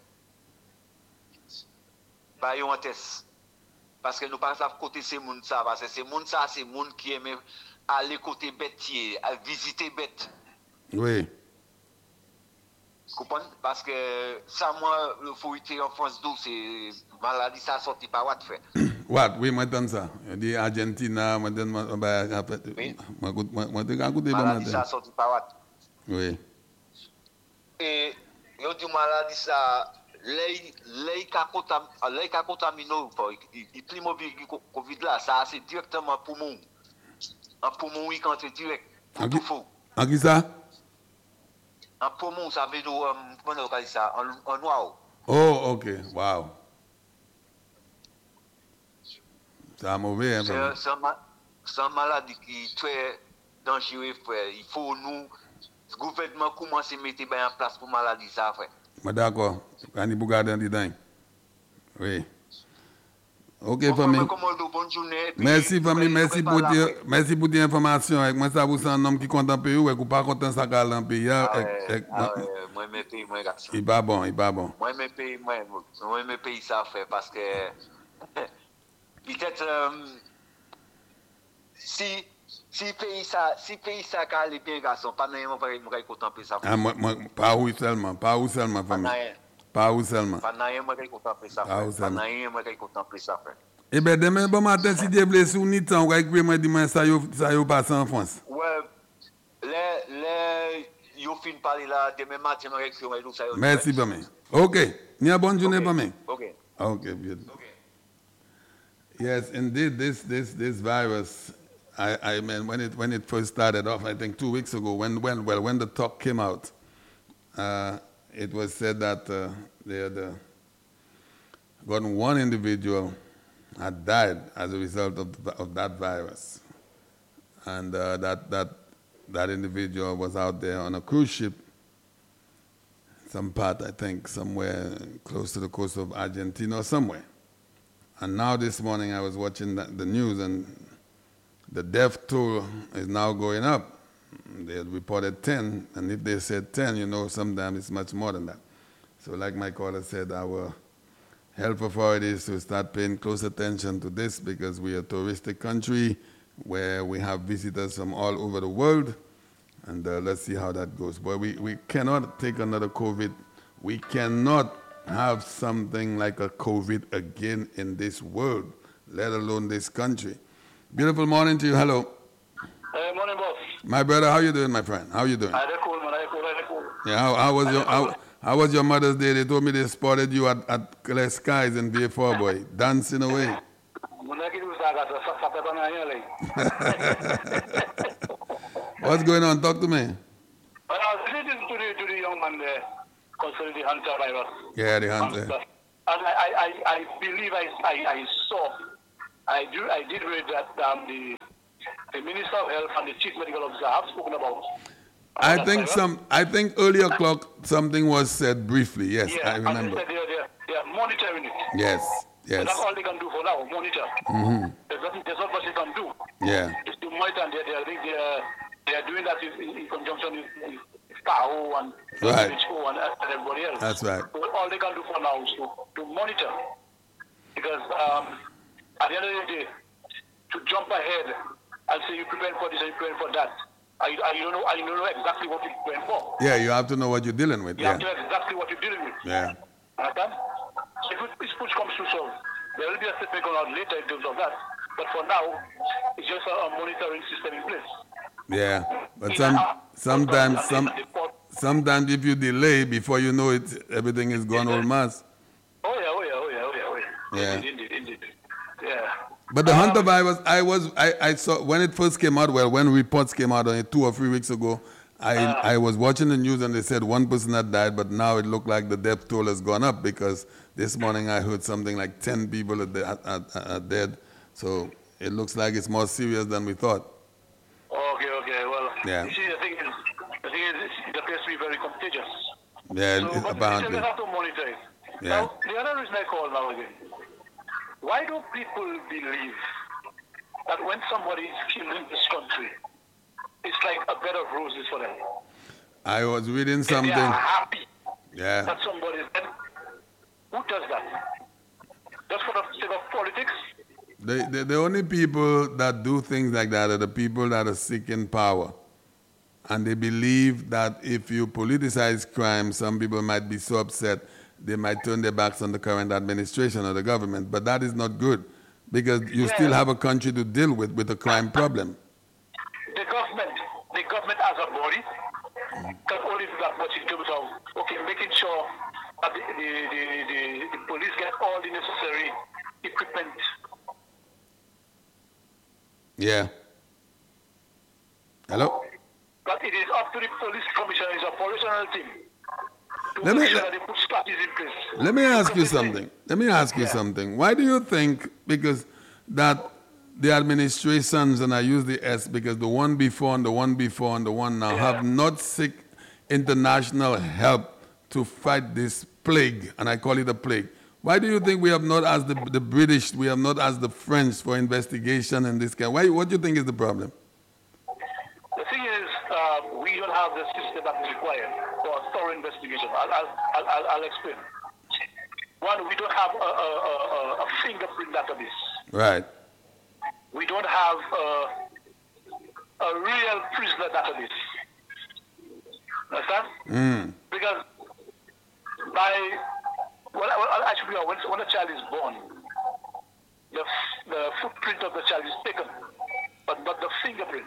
[SPEAKER 2] Ba yon test. Parce que nous pas à côté c'est moun ça parce que c'est moun ça c'est moun qui aime aller côté bêtier, à visiter bête.
[SPEAKER 1] Oui.
[SPEAKER 2] Comprenez parce que ça moi le faut être en France d'où c'est maladie ça sorti par what frère.
[SPEAKER 1] What? Oui, moi donne ça. Je dis Argentina, moi donne moi bah
[SPEAKER 2] oui.
[SPEAKER 1] moi moi moi te écouter
[SPEAKER 2] bon maladie ça sorti par what.
[SPEAKER 1] Oui.
[SPEAKER 2] Et yo di maladie ça les les ka contam les ka contamino il primo Covid là ça c'est directement poumon. En poumon il quand direct. Tout faux.
[SPEAKER 1] En qui ça?
[SPEAKER 2] En poumon ça veut dire comment on dit ça en en noir.
[SPEAKER 1] Oh, OK. Wow. C'est mauvais hein.
[SPEAKER 2] C'est c'est une maladie qui est très dangereuse frère. Il faut nous le gouvernement commence à mettre en place pour maladie ça frère.
[SPEAKER 1] Mais d'accord. Quand il regarde dedans. Oui. OK
[SPEAKER 2] bon,
[SPEAKER 1] famille.
[SPEAKER 2] Bonne journée.
[SPEAKER 1] Merci famille, merci pour dire, merci pour tes informations avec moi ça vous un homme qui content pays ou ou pas content ça gal dans pays.
[SPEAKER 2] Moi mes pays moi garçon.
[SPEAKER 1] Il pas bon, il pas bon.
[SPEAKER 2] Moi mes pays moi moi mes pays ça fait parce que peut-être euh, si si pays ça si pays ça ca les bien garçon pas nan moi moi contempler ça.
[SPEAKER 1] Ah moi pas où seulement, pas où seulement famille. Pas où seulement.
[SPEAKER 2] Pas nan moi contempler ça. Pas nan moi contempler ça frère.
[SPEAKER 1] Eh ben demain bon matin si Dieu blesse ou ni temps on va écrire moi dimanche ça yo ça yo passe en France.
[SPEAKER 2] Ouais. Les les yo fin parler là demain matin moi écrire moi ça yo.
[SPEAKER 1] Merci famille. OK. Ni bonne journée famille.
[SPEAKER 2] OK.
[SPEAKER 1] OK, beautiful. Okay. Yes, indeed this this this virus I, I mean, when it when it first started off, I think two weeks ago, when when well when the talk came out, uh, it was said that uh, they had uh, gotten one individual had died as a result of the, of that virus, and uh, that that that individual was out there on a cruise ship, some part I think somewhere close to the coast of Argentina or somewhere, and now this morning I was watching the, the news and. The death toll is now going up. They had reported ten, and if they said ten, you know, sometimes it's much more than that. So like my caller said, our health authorities should start paying close attention to this because we are a touristic country where we have visitors from all over the world, and uh, let's see how that goes. But we, we cannot take another COVID. We cannot have something like a COVID again in this world, let alone this country. Beautiful morning to you. Hello.
[SPEAKER 3] Hey, morning, boss.
[SPEAKER 1] My brother, how you doing, my friend? How you doing?
[SPEAKER 3] I cool, man. I cool, I cool.
[SPEAKER 1] Yeah, how, how was your how, how was your Mother's Day? They told me they spotted you at, at Clear Skies in V four, boy, dancing away. What's going on? Talk to me.
[SPEAKER 3] concerning the Hunter virus.
[SPEAKER 1] Yeah, the Hunter.
[SPEAKER 3] And I, I, I believe I, I, I saw, I do, I did read that um, the, the Minister of Health and the Chief Medical Officer have spoken about.
[SPEAKER 1] I
[SPEAKER 3] that
[SPEAKER 1] think
[SPEAKER 3] virus.
[SPEAKER 1] some. I think earlier o'clock something was said briefly. Yes,
[SPEAKER 3] Yeah,
[SPEAKER 1] I
[SPEAKER 3] and
[SPEAKER 1] remember.
[SPEAKER 3] they said they're, they're, they're monitoring it.
[SPEAKER 1] Yes,
[SPEAKER 3] So
[SPEAKER 1] yes.
[SPEAKER 3] that's all they can do for now, monitor.
[SPEAKER 1] Mm-hmm.
[SPEAKER 3] There's, nothing, there's not much they can do.
[SPEAKER 1] Yeah,
[SPEAKER 3] It's to monitor, and they're, they're, they're, they're doing that in, in, in conjunction with, with F A O and
[SPEAKER 1] Right.
[SPEAKER 3] H O and, and everybody else.
[SPEAKER 1] that's right.
[SPEAKER 3] So all they can do for now is to, to monitor. Because um, at the end of the day, to jump ahead and say you're preparing for this and you're preparing for that, and you, and you don't know, and you don't know exactly what you're preparing for.
[SPEAKER 1] Yeah, you have to know what you're dealing with.
[SPEAKER 3] You
[SPEAKER 1] Yeah,
[SPEAKER 3] have to know exactly what you're dealing with.
[SPEAKER 1] yeah,
[SPEAKER 3] Understand? So if, it, if push comes to shove, there will be a statement going out later in terms of that. But for now, it's just a, a monitoring system in place.
[SPEAKER 1] yeah. But
[SPEAKER 3] In
[SPEAKER 1] some
[SPEAKER 3] our-
[SPEAKER 1] sometimes
[SPEAKER 3] and
[SPEAKER 1] some
[SPEAKER 3] the port-
[SPEAKER 1] sometimes if you delay before you know it, everything is gone all mass.
[SPEAKER 3] Oh yeah, oh yeah, oh yeah, oh yeah, oh yeah.
[SPEAKER 1] Yeah.
[SPEAKER 3] Indeed, indeed, indeed. Yeah.
[SPEAKER 1] But the
[SPEAKER 3] Um,
[SPEAKER 1] Hunter virus, I was, I, I saw when it first came out. Well, when reports came out on it two or three weeks ago, I, I was watching the news and they said one person had died, but now it looked like the death toll has gone up because this morning I heard something like ten people are, de- are, are, are dead. So it looks like it's more serious than we thought.
[SPEAKER 3] Okay, okay. Well,
[SPEAKER 1] Yeah.
[SPEAKER 3] you see, the thing is, the thing is, it appears to be very contagious.
[SPEAKER 1] Yeah,
[SPEAKER 3] So,
[SPEAKER 1] it-
[SPEAKER 3] but we
[SPEAKER 1] apparently.
[SPEAKER 3] still have to monitor it.
[SPEAKER 1] Yeah.
[SPEAKER 3] Now, the other reason I call now again, why do people believe that when somebody is killed in this country, it's like a bed of roses for them?
[SPEAKER 1] I was reading
[SPEAKER 3] They are
[SPEAKER 1] something.
[SPEAKER 3] happy
[SPEAKER 1] Yeah.
[SPEAKER 3] that somebody is dead. Who does that? Just for the sake of politics?
[SPEAKER 1] The, the, the only people that do things like that are the people that are seeking power. And they believe that if you politicize crime, some people might be so upset they might turn their backs on the current administration or the government. But that is not good because you
[SPEAKER 3] Yeah.
[SPEAKER 1] still have a country to deal with with a crime problem.
[SPEAKER 3] The government, the government as a body can only do that much in terms of, okay, making sure that the, the, the, the, the police get all the necessary equipment.
[SPEAKER 1] Yeah. Hello?
[SPEAKER 3] But it is up to the police commissioner, it's a operational team, to
[SPEAKER 1] Let
[SPEAKER 3] make
[SPEAKER 1] me-
[SPEAKER 3] sure
[SPEAKER 1] let-
[SPEAKER 3] that they put strategies in place.
[SPEAKER 1] Let me ask you
[SPEAKER 3] Because they-
[SPEAKER 1] something. Let me ask you
[SPEAKER 3] Yeah.
[SPEAKER 1] something. Why do you think, because that the administrations, and I use the S because the one before and the one before and the one now
[SPEAKER 3] Yeah.
[SPEAKER 1] have not seek international help to fight this plague, and I call it a plague. Why do you think we have not asked the, the British, we have not asked the French for investigation and this kind? Why, what do you think is the problem?
[SPEAKER 3] The thing is, uh, we don't have the system that is required for a thorough investigation. I'll, I'll, I'll, I'll, I'll explain. One, we don't have a, a, a, a fingerprint database.
[SPEAKER 1] Right.
[SPEAKER 3] We don't have a, a real prisoner database. Understand?
[SPEAKER 1] Mm.
[SPEAKER 3] Because by, well, well, actually, when, when a child is born, the, f- the footprint of the child is taken, but not the fingerprint.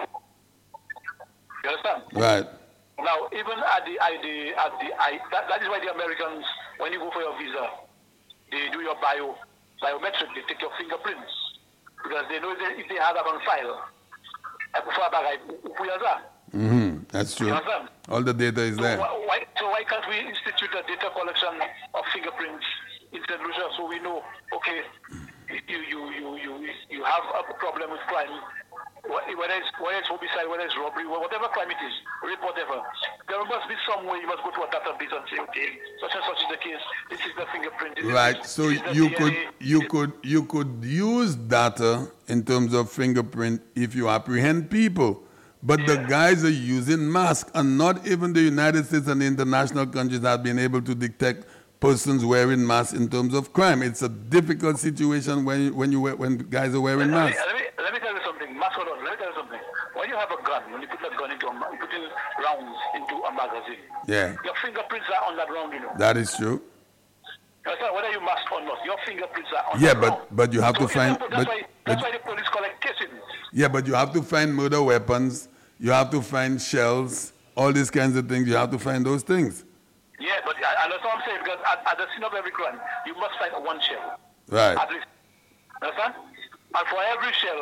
[SPEAKER 3] You understand?
[SPEAKER 1] Right.
[SPEAKER 3] Now, even at the, at the, at the I, that, that is why the Americans, when you go for your visa, they do your bio, biometric, they take your fingerprints. Because they know that if they have that on file,
[SPEAKER 1] Mm-hmm. That's true.
[SPEAKER 3] You understand?
[SPEAKER 1] All the data is
[SPEAKER 3] So
[SPEAKER 1] there.
[SPEAKER 3] why, why- so why can't we institute a data collection of fingerprints in Saint Lucia so we know, okay, you you you you you have a problem with crime, wh- whether it's whether it's homicide, whether it's robbery, wh- whatever crime it is, rape, whatever. There must be some way you must go to a database and say, okay, such and such is the case. This is the fingerprint. This is
[SPEAKER 1] Right.
[SPEAKER 3] this,
[SPEAKER 1] So
[SPEAKER 3] this is the
[SPEAKER 1] you
[SPEAKER 3] D N A.
[SPEAKER 1] could you could you could use data in terms of fingerprint if you apprehend people. But the
[SPEAKER 3] Yeah.
[SPEAKER 1] guys are using masks, and not even the United States and the international countries have been able to detect persons wearing masks in terms of crime. It's a difficult situation when you, when you wear, when guys are wearing
[SPEAKER 3] Let me,
[SPEAKER 1] masks.
[SPEAKER 3] let, me, let me tell you something. Mask or not, let me tell you something. When you have a gun, when you put a gun into a, ma- you put in rounds into a magazine,
[SPEAKER 1] Yeah,
[SPEAKER 3] your fingerprints are on that round, you know.
[SPEAKER 1] that is true.
[SPEAKER 3] You understand? Whether you mask or not, your fingerprints are on
[SPEAKER 1] Yeah,
[SPEAKER 3] that
[SPEAKER 1] but
[SPEAKER 3] round.
[SPEAKER 1] but you have
[SPEAKER 3] So
[SPEAKER 1] to find.
[SPEAKER 3] that's,
[SPEAKER 1] But,
[SPEAKER 3] why, that's
[SPEAKER 1] but
[SPEAKER 3] why the police collect casings.
[SPEAKER 1] yeah, but you have to find murder weapons. You have to find shells. All these kinds of things. You have to find those things.
[SPEAKER 3] Yeah, but I, I that's what I'm saying, because at, at the scene of every crime, you must find one shell.
[SPEAKER 1] Right.
[SPEAKER 3] At least. Understand? And for every shell,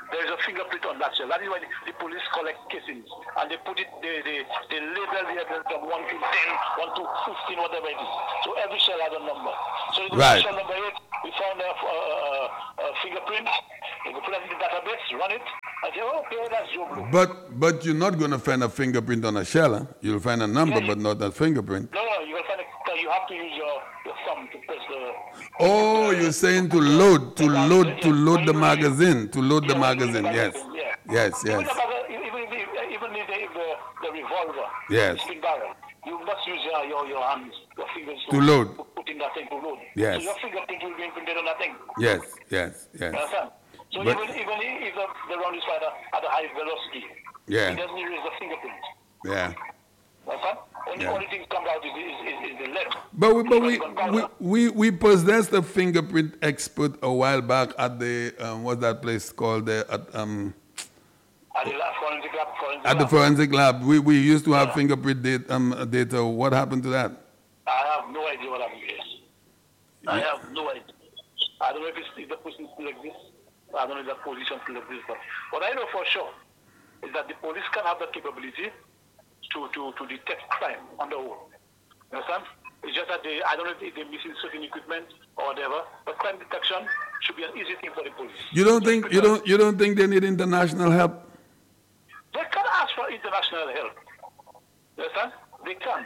[SPEAKER 3] there is a fingerprint on that shell. That is why the, the police collect casings and they put it, they, they, they label the evidence from one to ten, one to fifteen, whatever it is. So every shell has a number. So in
[SPEAKER 1] Right.
[SPEAKER 3] shell number eight, we found a, a, a, a fingerprint. We put it in the database, run it, and say, oh, okay, that's Joe Blue.
[SPEAKER 1] But but you're not going to find a fingerprint on a shell. Huh? You'll find a number,
[SPEAKER 3] Yeah,
[SPEAKER 1] but not a fingerprint.
[SPEAKER 3] No, no, you will find a, you have to use your, your thumb to press the.
[SPEAKER 1] Oh, you're saying to load, to load, to load the magazine, to load the
[SPEAKER 3] Yeah,
[SPEAKER 1] magazine.
[SPEAKER 3] the
[SPEAKER 1] Yes,
[SPEAKER 3] magazine, yeah.
[SPEAKER 1] yes,
[SPEAKER 3] Even,
[SPEAKER 1] yes.
[SPEAKER 3] the, maga- even if, the- even if the, if the, the revolver,
[SPEAKER 1] Yes.
[SPEAKER 3] the spin barrel, you must use your, your, your hands, your fingers
[SPEAKER 1] To load.
[SPEAKER 3] Put, put in that thing to load.
[SPEAKER 1] Yes.
[SPEAKER 3] So your fingerprint will be imprinted on that thing.
[SPEAKER 1] Yes, yes, yes.
[SPEAKER 3] You understand? So
[SPEAKER 1] But-
[SPEAKER 3] even, even if the, the round is fired at a high velocity,
[SPEAKER 1] Yeah.
[SPEAKER 3] it doesn't erase the fingerprint.
[SPEAKER 1] Yeah.
[SPEAKER 3] Understand? Only,
[SPEAKER 1] Yeah.
[SPEAKER 3] only thing comes out is, is, is, is the lead.
[SPEAKER 1] But we, but we,
[SPEAKER 3] Gunpowder.
[SPEAKER 1] we, we, we possessed a fingerprint expert a while back at the, um, what's that place called? The, at, um,
[SPEAKER 3] At the lab, forensic lab, forensic
[SPEAKER 1] at the
[SPEAKER 3] lab.
[SPEAKER 1] forensic lab. We, we used to have
[SPEAKER 3] Yeah.
[SPEAKER 1] fingerprint data, um, data. What happened to that?
[SPEAKER 3] I have no idea what happened here. I have no idea. I don't know if, it's, if the person still exists. I don't know if that position still exists. But what I know for sure is that the police can have the capability to, to, to detect crime on the whole. You understand? It's just that they, I don't know if they're missing certain equipment or whatever, but crime detection should be an easy thing for the police.
[SPEAKER 1] You don't think you don't you don't think they need international help?
[SPEAKER 3] They can ask for international help. You understand? They can.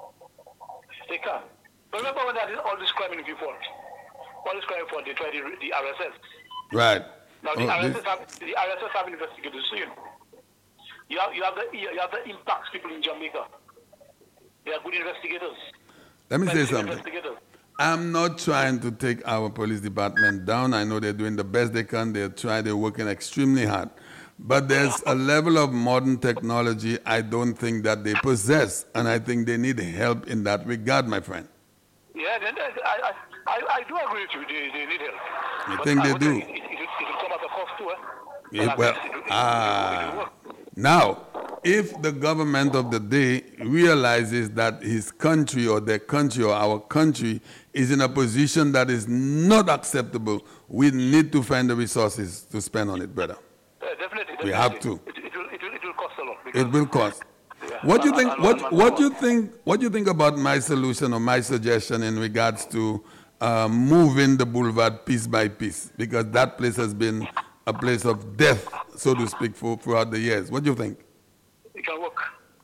[SPEAKER 3] They can. But remember when they had all this crime in report? All this crime report, they tried the, the R S S.
[SPEAKER 1] Right.
[SPEAKER 3] Now the,
[SPEAKER 1] Oh,
[SPEAKER 3] R S S
[SPEAKER 1] this-
[SPEAKER 3] have, the R S S have investigated the scene. You have, you have the you have the impacts people in Jamaica. They are good investigators.
[SPEAKER 1] Let me say
[SPEAKER 3] Very good
[SPEAKER 1] something.
[SPEAKER 3] Investigators.
[SPEAKER 1] I'm not trying to take our police department down. I know they're doing the best they can. They're trying, they're working extremely hard. But there's a level of modern technology I don't think that they possess. And I think they need help in that regard, my friend.
[SPEAKER 3] Yeah, then, then, I, I, I, I do agree with you. They, they need help.
[SPEAKER 1] You
[SPEAKER 3] But
[SPEAKER 1] think
[SPEAKER 3] I
[SPEAKER 1] they
[SPEAKER 3] would
[SPEAKER 1] do?
[SPEAKER 3] say It, it, it, it will come at a cost too. Eh?
[SPEAKER 1] Yeah,
[SPEAKER 3] But
[SPEAKER 1] well,
[SPEAKER 3] it- it- it- it-
[SPEAKER 1] ah.
[SPEAKER 3] it will work.
[SPEAKER 1] Now, if the government of the day realizes that his country or their country or our country is in a position that is not acceptable, we need to find the resources to spend on it, brother.
[SPEAKER 3] Yeah, definitely, definitely.
[SPEAKER 1] We have to.
[SPEAKER 3] It, it, will, it, will, it will cost a lot.
[SPEAKER 1] It
[SPEAKER 3] because-
[SPEAKER 1] will cost.
[SPEAKER 3] Yeah.
[SPEAKER 1] What do you
[SPEAKER 3] And-
[SPEAKER 1] think?
[SPEAKER 3] and-
[SPEAKER 1] What
[SPEAKER 3] and-
[SPEAKER 1] What do you think? What do you think about my solution or my suggestion in regards to uh, moving the boulevard piece by piece? Because that place has been a place of death, so to speak, for throughout the years. What do you think?
[SPEAKER 3] It can work.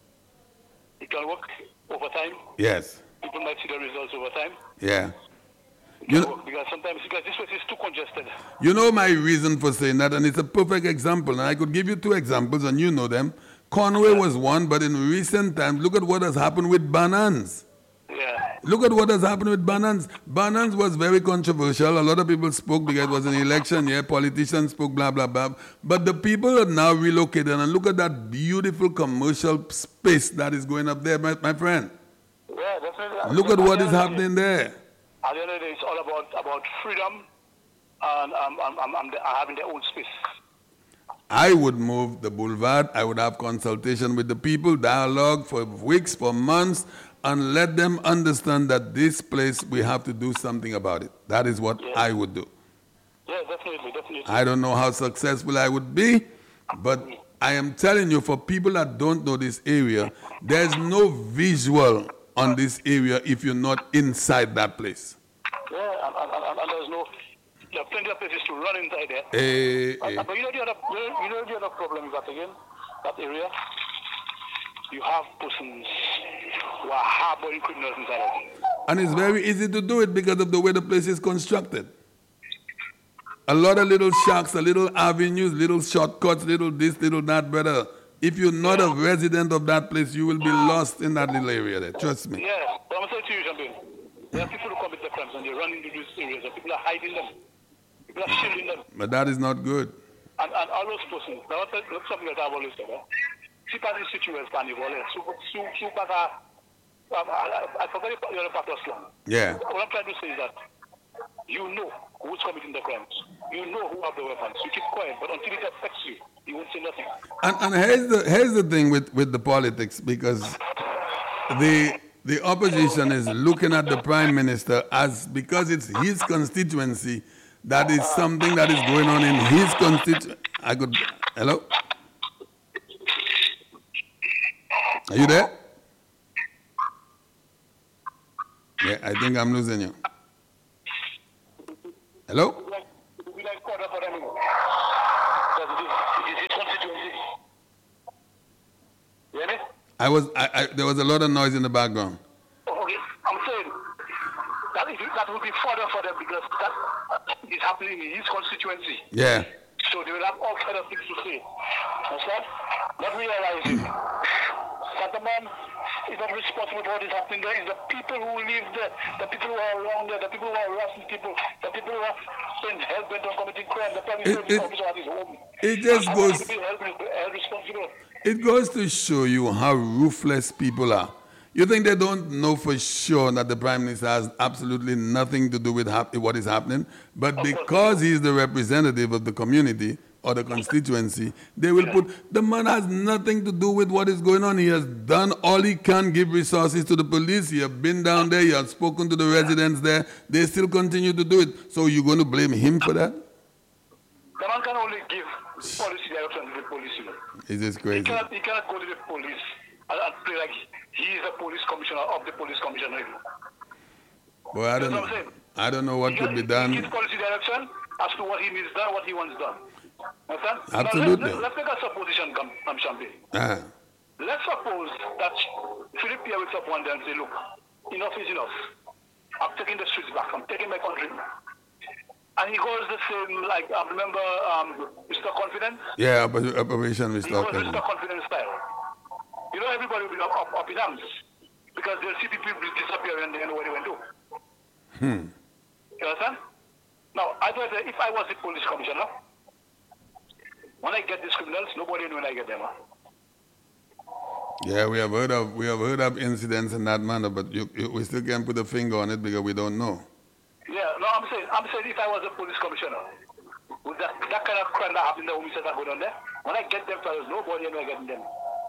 [SPEAKER 3] It can work over time.
[SPEAKER 1] Yes.
[SPEAKER 3] People might see the results over time.
[SPEAKER 1] Yeah.
[SPEAKER 3] It
[SPEAKER 1] You
[SPEAKER 3] can
[SPEAKER 1] know,
[SPEAKER 3] work because sometimes because this place is too congested.
[SPEAKER 1] you know my reason for saying that, and it's a perfect example. And I could give you two examples, and you know them. Conway was one, but in recent times, look at what has happened with Banans.
[SPEAKER 3] Yeah.
[SPEAKER 1] Look at what has happened with Banans. Banans was very controversial. A lot of people spoke because it was an election year. Politicians spoke, blah, blah, blah. But the people are now relocated. And look at that beautiful commercial space that is going up there, my, my friend.
[SPEAKER 3] Yeah, definitely.
[SPEAKER 1] Look at what is
[SPEAKER 3] the end of the day-
[SPEAKER 1] happening there.
[SPEAKER 3] At the end of the day, it's all about, about freedom and um, um, um, um, having their own space.
[SPEAKER 1] I would move the boulevard. I would have consultation with the people, dialogue for weeks, for months, and let them understand that this place, we have to do something about it. That is what
[SPEAKER 3] Yeah.
[SPEAKER 1] I would do.
[SPEAKER 3] Yeah, definitely, definitely.
[SPEAKER 1] I don't know how successful I would be, but I am telling you, for people that don't know this area, there's no visual on this area if you're not inside that place.
[SPEAKER 3] Yeah, and, and, and, and there's no, there are plenty of places to run inside there.
[SPEAKER 1] Eh,
[SPEAKER 3] But,
[SPEAKER 1] eh.
[SPEAKER 3] but you know the other, you know the other problem is that again, that area, you have persons who are harboring criminals inside of it.
[SPEAKER 1] And it's very easy to do it because of the way the place is constructed. A lot of little shacks, a little avenues, little shortcuts, little this, little that, brother. If you're not a resident of that place, you will be lost in that little area there. Trust me.
[SPEAKER 3] Yeah, but I'm saying to you something. There are people who commit the crimes and they run into these areas and people are hiding them. People are shielding them.
[SPEAKER 1] But that is not good.
[SPEAKER 3] And, and all those persons, now that's that's something that I've always said. Eh? Si pas in situation carnival, eh? Sou, sou, sou pas à, I, I, I forget the other part of slang.
[SPEAKER 1] Yeah.
[SPEAKER 3] What I'm trying to say is that you know who's committing the crimes. You know who have the weapons. You keep quiet, but until it affects you, you won't say nothing.
[SPEAKER 1] And, and here's the here's the thing with, with the politics, because the the opposition is looking at the prime minister as, because it's his constituency, that is something that is going on in his constituency. I could, hello? Are you there? Yeah, I think I'm losing you. Hello? I was, I, I, there was a lot of noise in the background.
[SPEAKER 3] Okay, I'm saying that, is, that will be further for them because that is happening in his constituency.
[SPEAKER 1] Yeah.
[SPEAKER 3] So they will have all kind of things to say. Understand? Not realizing that the man is not responsible for what is happening there. It's the people who live there, the people who are around there, the people who are harassing people, the people who are spending hell bent on committing crime, the public service officer at his home.
[SPEAKER 1] It just
[SPEAKER 3] and
[SPEAKER 1] goes.
[SPEAKER 3] To be held, held responsible.
[SPEAKER 1] It goes to show you how ruthless people are. You think they don't know for sure that the Prime Minister has absolutely nothing to do with hap- what is happening, but because he is the representative of the community or the constituency, they will put, the man has nothing to do with what is going on. He has done all he can, give resources to the police. He has been down there. He has spoken to the residents there. They still continue to do it. So you're going to blame him for that?
[SPEAKER 3] The man can only give policy direction to the police. You know.
[SPEAKER 1] Is this crazy?
[SPEAKER 3] He cannot, he cannot go to the police and, and play like he is a police commissioner of the police commissioner.
[SPEAKER 1] Well, I don't know. I don't know what
[SPEAKER 3] he
[SPEAKER 1] could
[SPEAKER 3] can,
[SPEAKER 1] be done.
[SPEAKER 3] He gives policy direction as to what he needs done, what he wants done. Understand?
[SPEAKER 1] Absolutely.
[SPEAKER 3] Now, let's, let's make a supposition, come, come Champagne.
[SPEAKER 1] Uh-huh.
[SPEAKER 3] Let's suppose that Philip Pierre wakes up one day and say, look, enough is enough. I'm taking the streets back. I'm taking my country. And he goes the same, like, I remember um, Mister Confidence?
[SPEAKER 1] Yeah, Operation Mister
[SPEAKER 3] He goes Mister Confidence style. You know, everybody will be up, up, up in arms because they'll see people disappear and they know where they went to.
[SPEAKER 1] Hmm.
[SPEAKER 3] You understand? Now, I thought that if I was the police commissioner, when I get these criminals, nobody knows when I get them. Huh?
[SPEAKER 1] Yeah, we have heard of we have heard of incidents in that manner, but you, you, we still can't put a finger on it because we don't know.
[SPEAKER 3] Yeah, no, I'm saying, I'm saying if I was a police commissioner, with that, that kind of crime that happened, the homicides that go down there, when I get them fellas, nobody knows I getting them.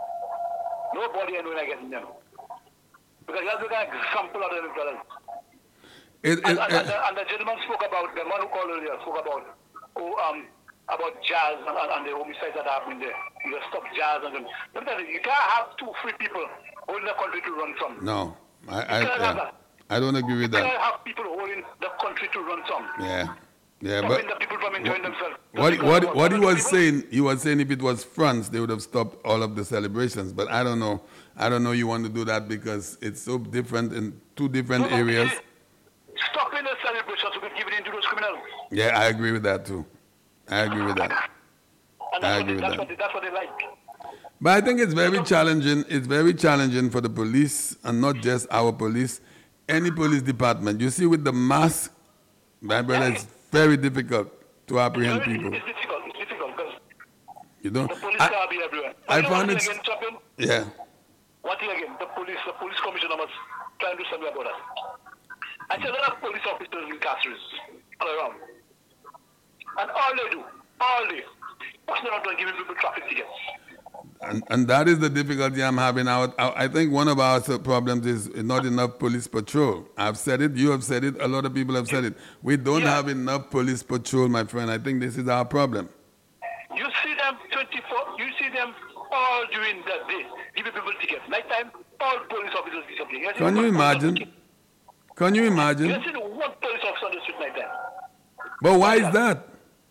[SPEAKER 3] Nobody knows I getting them. Because that's an example of them fellas.
[SPEAKER 1] It, it,
[SPEAKER 3] and, and,
[SPEAKER 1] it,
[SPEAKER 3] and, the, and the gentleman spoke about, the man who called earlier spoke about, oh, um, about jazz and, and, and the homicides that happened there. You just stop jazz and then. You can't have two free people holding the country to run from.
[SPEAKER 1] No, I, I, yeah. I don't agree with that.
[SPEAKER 3] You can't have people holding the country to run from.
[SPEAKER 1] Yeah. Yeah,
[SPEAKER 3] Stopping
[SPEAKER 1] but
[SPEAKER 3] the people from enjoying themselves.
[SPEAKER 1] What what what he was saying, he was saying if it was France, they would have stopped all of the celebrations. But I don't know. I don't know you want to do that because it's so different in two different
[SPEAKER 3] no,
[SPEAKER 1] areas.
[SPEAKER 3] Stopping the celebrations will be given into those criminals.
[SPEAKER 1] Yeah, I agree with that too. I agree with that.
[SPEAKER 3] And that's
[SPEAKER 1] I
[SPEAKER 3] what
[SPEAKER 1] agree
[SPEAKER 3] they,
[SPEAKER 1] with
[SPEAKER 3] that's
[SPEAKER 1] that.
[SPEAKER 3] What they, that's what they like.
[SPEAKER 1] But I think it's very challenging. It's very challenging for the police, and not just our police, any police department. You see, with the mass, my brother, it's very difficult to apprehend
[SPEAKER 3] it's very,
[SPEAKER 1] people.
[SPEAKER 3] It's difficult. It's difficult because
[SPEAKER 1] you don't.
[SPEAKER 3] the police
[SPEAKER 1] I,
[SPEAKER 3] can't be everywhere.
[SPEAKER 1] I
[SPEAKER 3] you know
[SPEAKER 1] found
[SPEAKER 3] one
[SPEAKER 1] it.
[SPEAKER 3] thing again, Chaplain?
[SPEAKER 1] Yeah.
[SPEAKER 3] One thing again, the police, the police commissioner must try and do something about that. I see a lot of police officers in castles all around, and all they do, all they, what's not done giving people traffic tickets.
[SPEAKER 1] And, and that is the difficulty I'm having. Out. I think one of our problems is not enough police patrol. I've said it, you have said it, a lot of people have said it. We don't
[SPEAKER 3] yeah.
[SPEAKER 1] have enough police patrol, my friend. I think this is our problem.
[SPEAKER 3] You see them twenty-four, you see them all during the day, giving people tickets. Nighttime, all police officers disappear.
[SPEAKER 1] Can you imagine? Can you imagine?
[SPEAKER 3] You see one police officer on the street nighttime.
[SPEAKER 1] But why is that?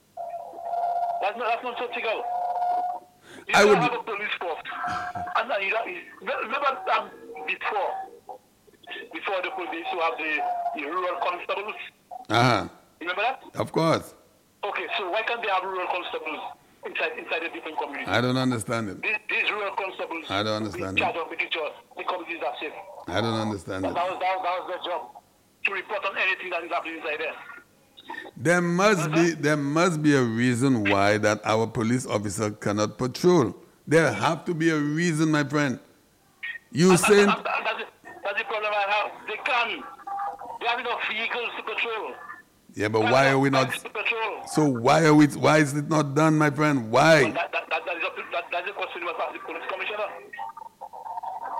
[SPEAKER 3] That's not, that's not so typical. You
[SPEAKER 1] I
[SPEAKER 3] don't
[SPEAKER 1] would
[SPEAKER 3] have a police force. And then you don't, remember um, before, before the police used to have the, the rural constables?
[SPEAKER 1] Uh-huh.
[SPEAKER 3] Remember that?
[SPEAKER 1] Of course.
[SPEAKER 3] Okay, so why can't they have rural constables inside inside a different community?
[SPEAKER 1] I don't understand it.
[SPEAKER 3] These, these rural constables,
[SPEAKER 1] I don't understand
[SPEAKER 3] in charge
[SPEAKER 1] it.
[SPEAKER 3] of making sure the communities are safe.
[SPEAKER 1] I don't understand
[SPEAKER 3] That,
[SPEAKER 1] it.
[SPEAKER 3] that, was, that, was, that was their job, to report on anything that is happening inside there.
[SPEAKER 1] There must be there must be a reason why that our police officer cannot patrol. There have to be a reason, my friend. You
[SPEAKER 3] And,
[SPEAKER 1] saying
[SPEAKER 3] and, and, and that's, the, that's the problem I have. They can. They have enough vehicles to patrol.
[SPEAKER 1] yeah, but why are we not?
[SPEAKER 3] To patrol.
[SPEAKER 1] So why are we? Why is it not done, my friend? Why?
[SPEAKER 3] Well, that, that, that, that is a, that, that's a question you must ask the police commissioner.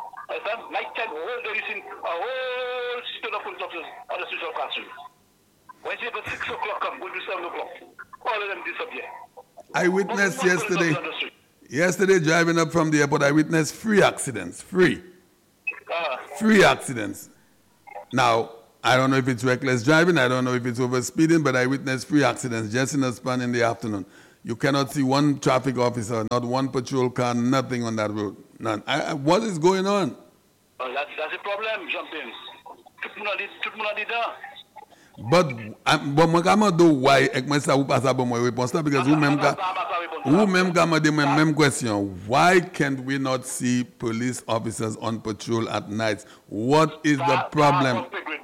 [SPEAKER 3] Understand? Night time, whole day you see a whole system of police officers on the streets of Castle. When you at six o'clock come, going to seven o'clock, all of them disappear.
[SPEAKER 1] I witnessed
[SPEAKER 3] Not- not
[SPEAKER 1] yesterday,
[SPEAKER 3] on the street.
[SPEAKER 1] yesterday driving up from the airport, I witnessed three accidents, three,
[SPEAKER 3] Uh,
[SPEAKER 1] three accidents. Now, I don't know if it's reckless driving, I don't know if it's over speeding, but I witnessed three accidents just in a span in the afternoon. You cannot see one traffic officer, not one patrol car, nothing on that road. None. I, I, what is going on?
[SPEAKER 3] uh, that's, that's a problem, jumping. Tout le monde a dit, tout le monde a dit that.
[SPEAKER 1] But, um, but moi, comment do why ek moi ça ou pas ça bon moi réponse là because ou même ka ou même ka me demande même question. Why can't we not see police officers on patrol at night? What is the problem?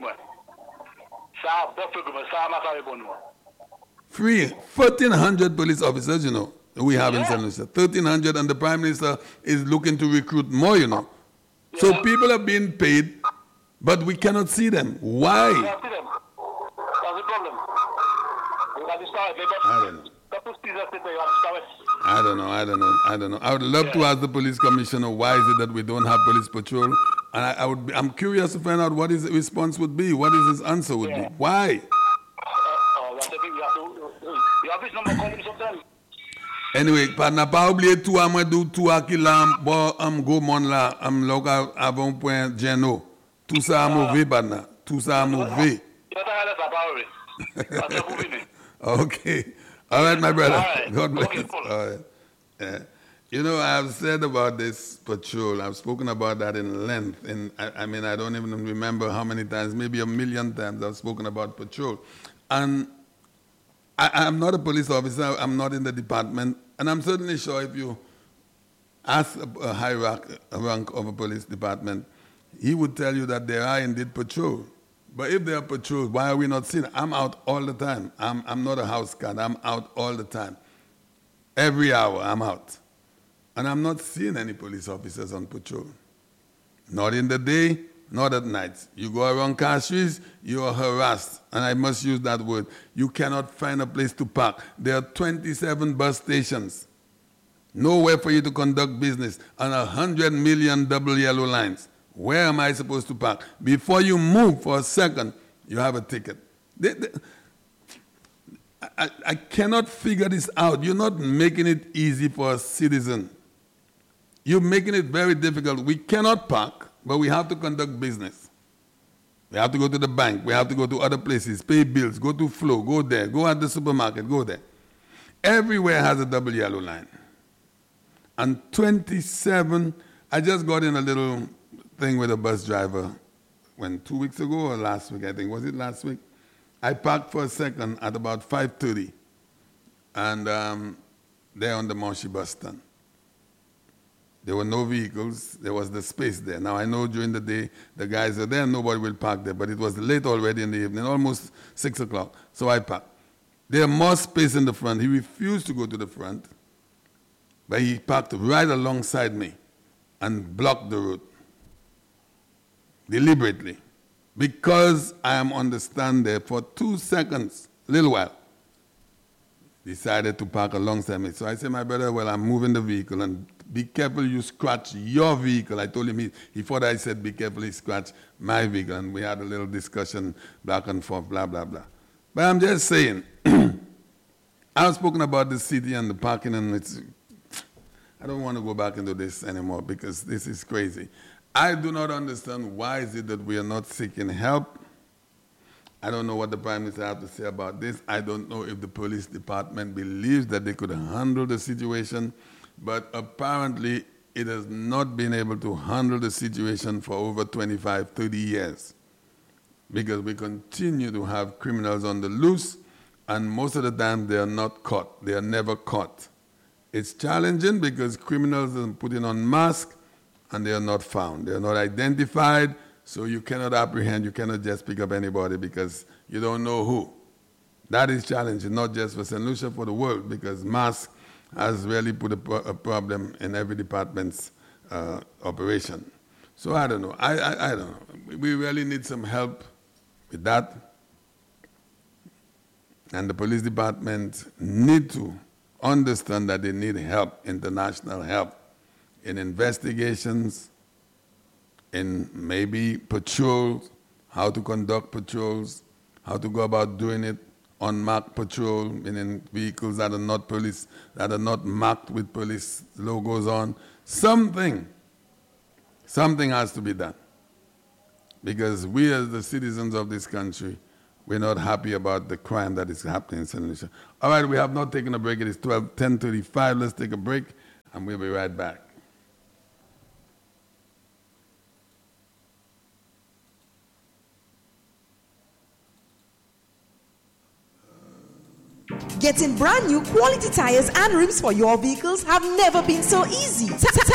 [SPEAKER 3] Ça, bon figure, ça m'a pas répondu.
[SPEAKER 1] Three, fourteen hundred police officers, you know, we have in Saint Lucia. thirteen hundred, and the Prime Minister is looking to recruit more, you know. So
[SPEAKER 3] Yeah.
[SPEAKER 1] people are being paid, but we cannot see them. Why?
[SPEAKER 3] Yeah, see them. That's the problem. You got to start, but
[SPEAKER 1] I don't know.
[SPEAKER 3] the police are sitting there, you have to start it.
[SPEAKER 1] I don't know, I don't know, I don't know. I would love to ask the police commissioner why is it that we don't have police patrol. And I, I would be, I'm curious to find out what his response would be, what his answer would
[SPEAKER 3] Yeah.
[SPEAKER 1] be. Why?
[SPEAKER 3] Uh, that's the thing, you have to, you have this number calling sometimes.
[SPEAKER 1] Anyway, partner, pas oublier tout à moi d'où tout à qui là, bon, am go mon là, am local avant point Geno. Tout ça a mauvais, partner. Tout ça a mauvais.
[SPEAKER 3] You have to have that power. That's a movie, man.
[SPEAKER 1] Okay. All right, my brother.
[SPEAKER 3] All right.
[SPEAKER 1] God bless.
[SPEAKER 3] Okay, cool.
[SPEAKER 1] All right. Yeah. You know, I've said about this patrol, I've spoken about that in length. And I, I mean, I don't even remember how many times, maybe a million times I've spoken about patrol. And I, I'm not a police officer, I'm not in the department. And I'm certainly sure if you ask a, a high rank, a rank of a police department, he would tell you that there are indeed patrol. But if there are patrols, why are we not seeing? I'm out all the time. I'm, I'm not a house cat. I'm out all the time. Every hour I'm out. And I'm not seeing any police officers on patrol. Not in the day, not at night. You go around car streets, you are harassed. And I must use that word. You cannot find a place to park. There are twenty-seven bus stations. Nowhere for you to conduct business. And a hundred million double yellow lines. Where am I supposed to park? Before you move for a second, you have a ticket. They, they, I, I cannot figure this out. You're not making it easy for a citizen. You're making it very difficult. We cannot park, but we have to conduct business. We have to go to the bank. We have to go to other places, pay bills, go to Flow, go there, go at the supermarket, go there. Everywhere has a double yellow line. And twenty-seven, I just got in a little thing with a bus driver when two weeks ago or last week, I think. Was it last week? I parked for a second at about five thirty, and um, there on the Moshi bus stand. There were no vehicles. There was the space there. Now, I know during the day, the guys are there, nobody will park there, but it was late already in the evening, almost six o'clock, so I parked. There more space in the front. He refused to go to the front, but he parked right alongside me and blocked the road deliberately because I am on the stand there for two seconds, a little while. Decided to park alongside me. So I said, my brother, well, I'm moving the vehicle, and be careful you scratch your vehicle. I told him, he, he thought I said, be careful he scratch my vehicle. And we had a little discussion back and forth, blah, blah, blah. But I'm just saying, I've spoken about the city and the parking, and it's, I don't want to go back into this anymore because this is crazy. I do not understand why is it that we are not seeking help. I don't know what the Prime Minister has to say about this. I don't know if the police department believes that they could handle the situation, but apparently it has not been able to handle the situation for over twenty-five, thirty years because we continue to have criminals on the loose, and most of the time they are not caught. They are never caught. It's challenging because criminals are putting on masks and they are not found. They are not identified, so you cannot apprehend, you cannot just pick up anybody because you don't know who. That is challenging, not just for Saint Lucia, for the world, because mask has really put a, pro a problem in every department's uh, operation. So I don't know. I, I, I don't know. We really need some help with that. And the police department need to understand that they need help, international help, in investigations, in maybe patrols, how to conduct patrols, how to go about doing it, unmarked patrol, meaning vehicles that are not police, that are not marked with police logos on. Something, something has to be done. Because we as the citizens of this country, we're not happy about the crime that is happening in Saint Lucia. All right, we have not taken a break. It is twelve, ten thirty-five. Let's take a break, and we'll be right back.
[SPEAKER 4] Getting brand new quality tires and rims for your vehicles have never been so easy.